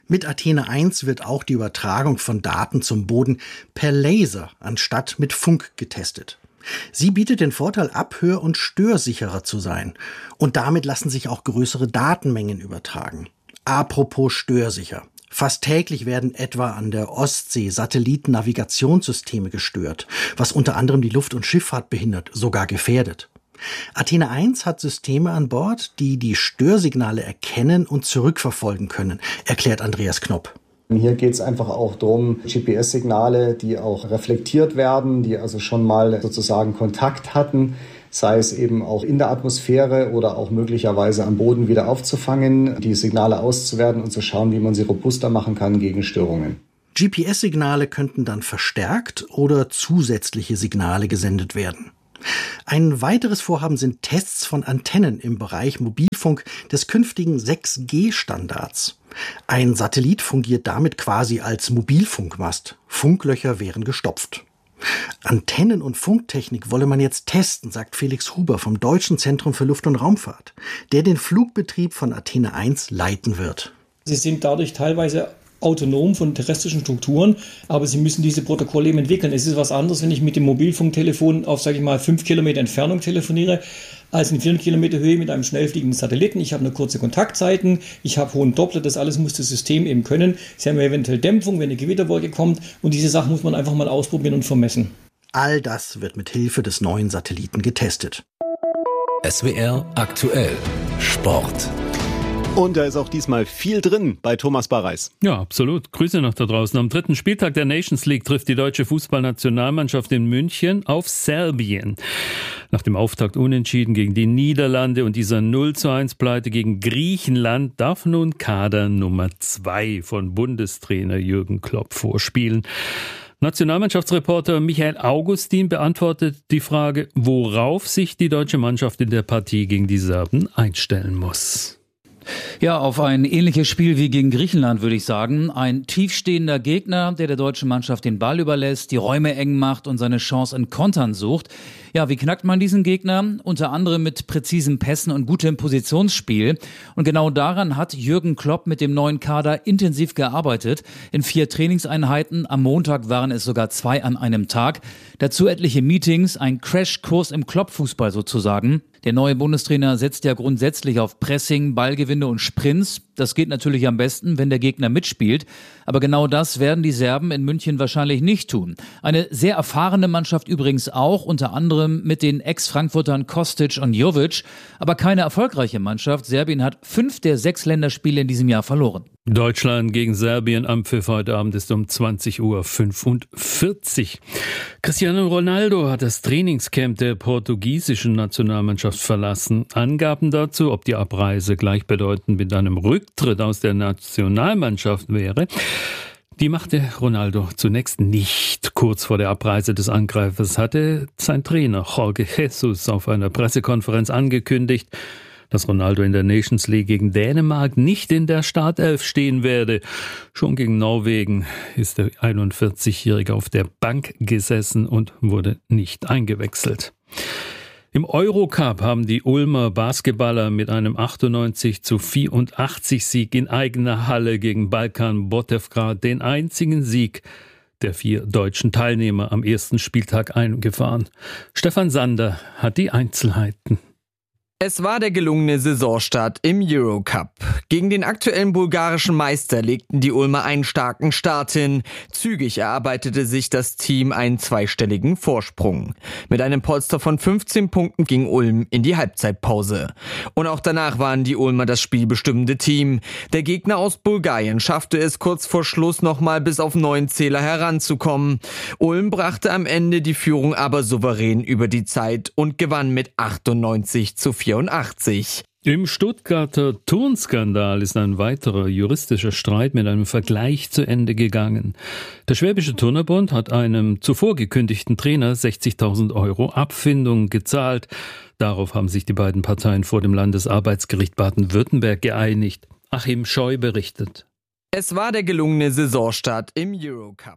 Mit Athene eins wird auch die Übertragung von Daten zum Boden per Laser anstatt mit Funk getestet. Sie bietet den Vorteil, abhör- und störsicherer zu sein. Und damit lassen sich auch größere Datenmengen übertragen. Apropos störsicher. Fast täglich werden etwa an der Ostsee Satellitennavigationssysteme gestört, was unter anderem die Luft- und Schifffahrt behindert, sogar gefährdet. Athene eins hat Systeme an Bord, die die Störsignale erkennen und zurückverfolgen können, erklärt Andreas Knopp. Hier geht es einfach auch darum, G P S-Signale, die auch reflektiert werden, die also schon mal sozusagen Kontakt hatten, sei es eben auch in der Atmosphäre oder auch möglicherweise am Boden wieder aufzufangen, die Signale auszuwerten und zu schauen, wie man sie robuster machen kann gegen Störungen. G P S-Signale könnten dann verstärkt oder zusätzliche Signale gesendet werden. Ein weiteres Vorhaben sind Tests von Antennen im Bereich Mobilfunk des künftigen sechs G Standards. Ein Satellit fungiert damit quasi als Mobilfunkmast. Funklöcher wären gestopft. Antennen- und Funktechnik wolle man jetzt testen, sagt Felix Huber vom Deutschen Zentrum für Luft- und Raumfahrt, der den Flugbetrieb von Athene eins leiten wird. Sie sind dadurch teilweise autonom von terrestrischen Strukturen, aber sie müssen diese Protokolle eben entwickeln. Es ist was anderes, wenn ich mit dem Mobilfunktelefon auf, sage ich mal, fünf Kilometer Entfernung telefoniere, als in vierhundert Kilometer Höhe mit einem schnell fliegenden Satelliten. Ich habe eine kurze Kontaktzeiten, ich habe hohen Doppler, das alles muss das System eben können. Sie haben eventuell Dämpfung, wenn eine Gewitterwolke kommt, und diese Sachen muss man einfach mal ausprobieren und vermessen. All das wird mit Hilfe des neuen Satelliten getestet. S W R aktuell Sport. Und da ist auch diesmal viel drin bei Thomas Barreis. Ja, absolut. Grüße noch da draußen. Am dritten Spieltag der Nations League trifft die deutsche Fußballnationalmannschaft in München auf Serbien. Nach dem Auftakt unentschieden gegen die Niederlande und dieser null zu eins Pleite gegen Griechenland darf nun Kader Nummer zwei von Bundestrainer Jürgen Klopp vorspielen. Nationalmannschaftsreporter Michael Augustin beantwortet die Frage, worauf sich die deutsche Mannschaft in der Partie gegen die Serben einstellen muss. Ja, auf ein ähnliches Spiel wie gegen Griechenland, würde ich sagen. Ein tiefstehender Gegner, der der deutschen Mannschaft den Ball überlässt, die Räume eng macht und seine Chance in Kontern sucht. Ja, wie knackt man diesen Gegner? Unter anderem mit präzisen Pässen und gutem Positionsspiel. Und genau daran hat Jürgen Klopp mit dem neuen Kader intensiv gearbeitet. In vier Trainingseinheiten, am Montag waren es sogar zwei an einem Tag. Dazu etliche Meetings, ein Crashkurs im Klopp-Fußball sozusagen. Der neue Bundestrainer setzt ja grundsätzlich auf Pressing, Ballgewinne und Sprints. Das geht natürlich am besten, wenn der Gegner mitspielt. Aber genau das werden die Serben in München wahrscheinlich nicht tun. Eine sehr erfahrene Mannschaft übrigens auch, unter anderem mit den Ex-Frankfurtern Kostic und Jovic. Aber keine erfolgreiche Mannschaft. Serbien hat fünf der sechs Länderspiele in diesem Jahr verloren. Deutschland gegen Serbien am Pfiff heute Abend ist um zwanzig Uhr fünfundvierzig. Cristiano Ronaldo hat das Trainingscamp der portugiesischen Nationalmannschaft verlassen. Angaben dazu, ob die Abreise gleichbedeutend mit einem Rücktritt aus der Nationalmannschaft wäre, die machte Ronaldo zunächst nicht. Kurz vor der Abreise des Angreifers hatte sein Trainer Jorge Jesus auf einer Pressekonferenz angekündigt, dass Ronaldo in der Nations League gegen Dänemark nicht in der Startelf stehen werde. Schon gegen Norwegen ist der einundvierzigjährige auf der Bank gesessen und wurde nicht eingewechselt. Im Eurocup haben die Ulmer Basketballer mit einem achtundneunzig zu vierundachtzig Sieg in eigener Halle gegen Balkan Botevgrad den einzigen Sieg der vier deutschen Teilnehmer am ersten Spieltag eingefahren. Stefan Sander hat die Einzelheiten. Es war der gelungene Saisonstart im Eurocup. Gegen den aktuellen bulgarischen Meister legten die Ulmer einen starken Start hin. Zügig erarbeitete sich das Team einen zweistelligen Vorsprung. Mit einem Polster von fünfzehn Punkten ging Ulm in die Halbzeitpause. Und auch danach waren die Ulmer das spielbestimmende Team. Der Gegner aus Bulgarien schaffte es kurz vor Schluss nochmal bis auf neun Zähler heranzukommen. Ulm brachte am Ende die Führung aber souverän über die Zeit und gewann mit achtundneunzig zu vierundachtzig. Im Stuttgarter Turnskandal ist ein weiterer juristischer Streit mit einem Vergleich zu Ende gegangen. Der Schwäbische Turnerbund hat einem zuvor gekündigten Trainer sechzigtausend Euro Abfindung gezahlt. Darauf haben sich die beiden Parteien vor dem Landesarbeitsgericht Baden-Württemberg geeinigt. Achim Scheu berichtet. Es war der gelungene Saisonstart im Eurocup.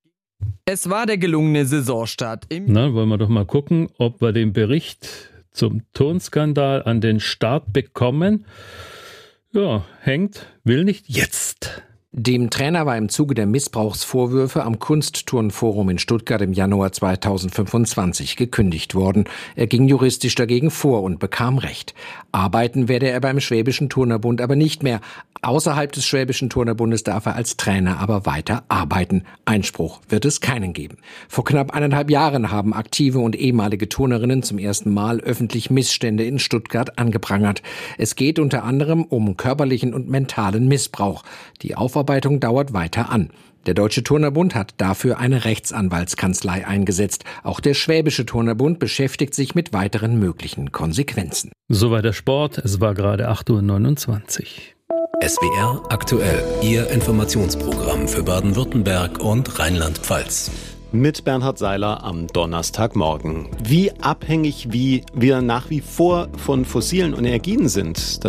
Es war der gelungene Saisonstart im Na, wollen wir doch mal gucken, ob wir den Bericht zum Turnskandal an den Start bekommen. Ja, hängt, will nicht, jetzt. Dem Trainer war im Zuge der Missbrauchsvorwürfe am Kunstturnforum in Stuttgart im Januar zweitausendfünfundzwanzig gekündigt worden. Er ging juristisch dagegen vor und bekam Recht. Arbeiten werde er beim Schwäbischen Turnerbund aber nicht mehr. Außerhalb des Schwäbischen Turnerbundes darf er als Trainer aber weiter arbeiten. Einspruch wird es keinen geben. Vor knapp eineinhalb Jahren haben aktive und ehemalige Turnerinnen zum ersten Mal öffentlich Missstände in Stuttgart angeprangert. Es geht unter anderem um körperlichen und mentalen Missbrauch. Die Aufarbeitung dauert weiter an. Der Deutsche Turnerbund hat dafür eine Rechtsanwaltskanzlei eingesetzt. Auch der Schwäbische Turnerbund beschäftigt sich mit weiteren möglichen Konsequenzen. Soweit der Sport. Es war gerade acht Uhr neunundzwanzig. S W R aktuell, Ihr Informationsprogramm für Baden-Württemberg und Rheinland-Pfalz. Mit Bernhard Seiler am Donnerstagmorgen. Wie abhängig wie wir nach wie vor von fossilen Energien sind, das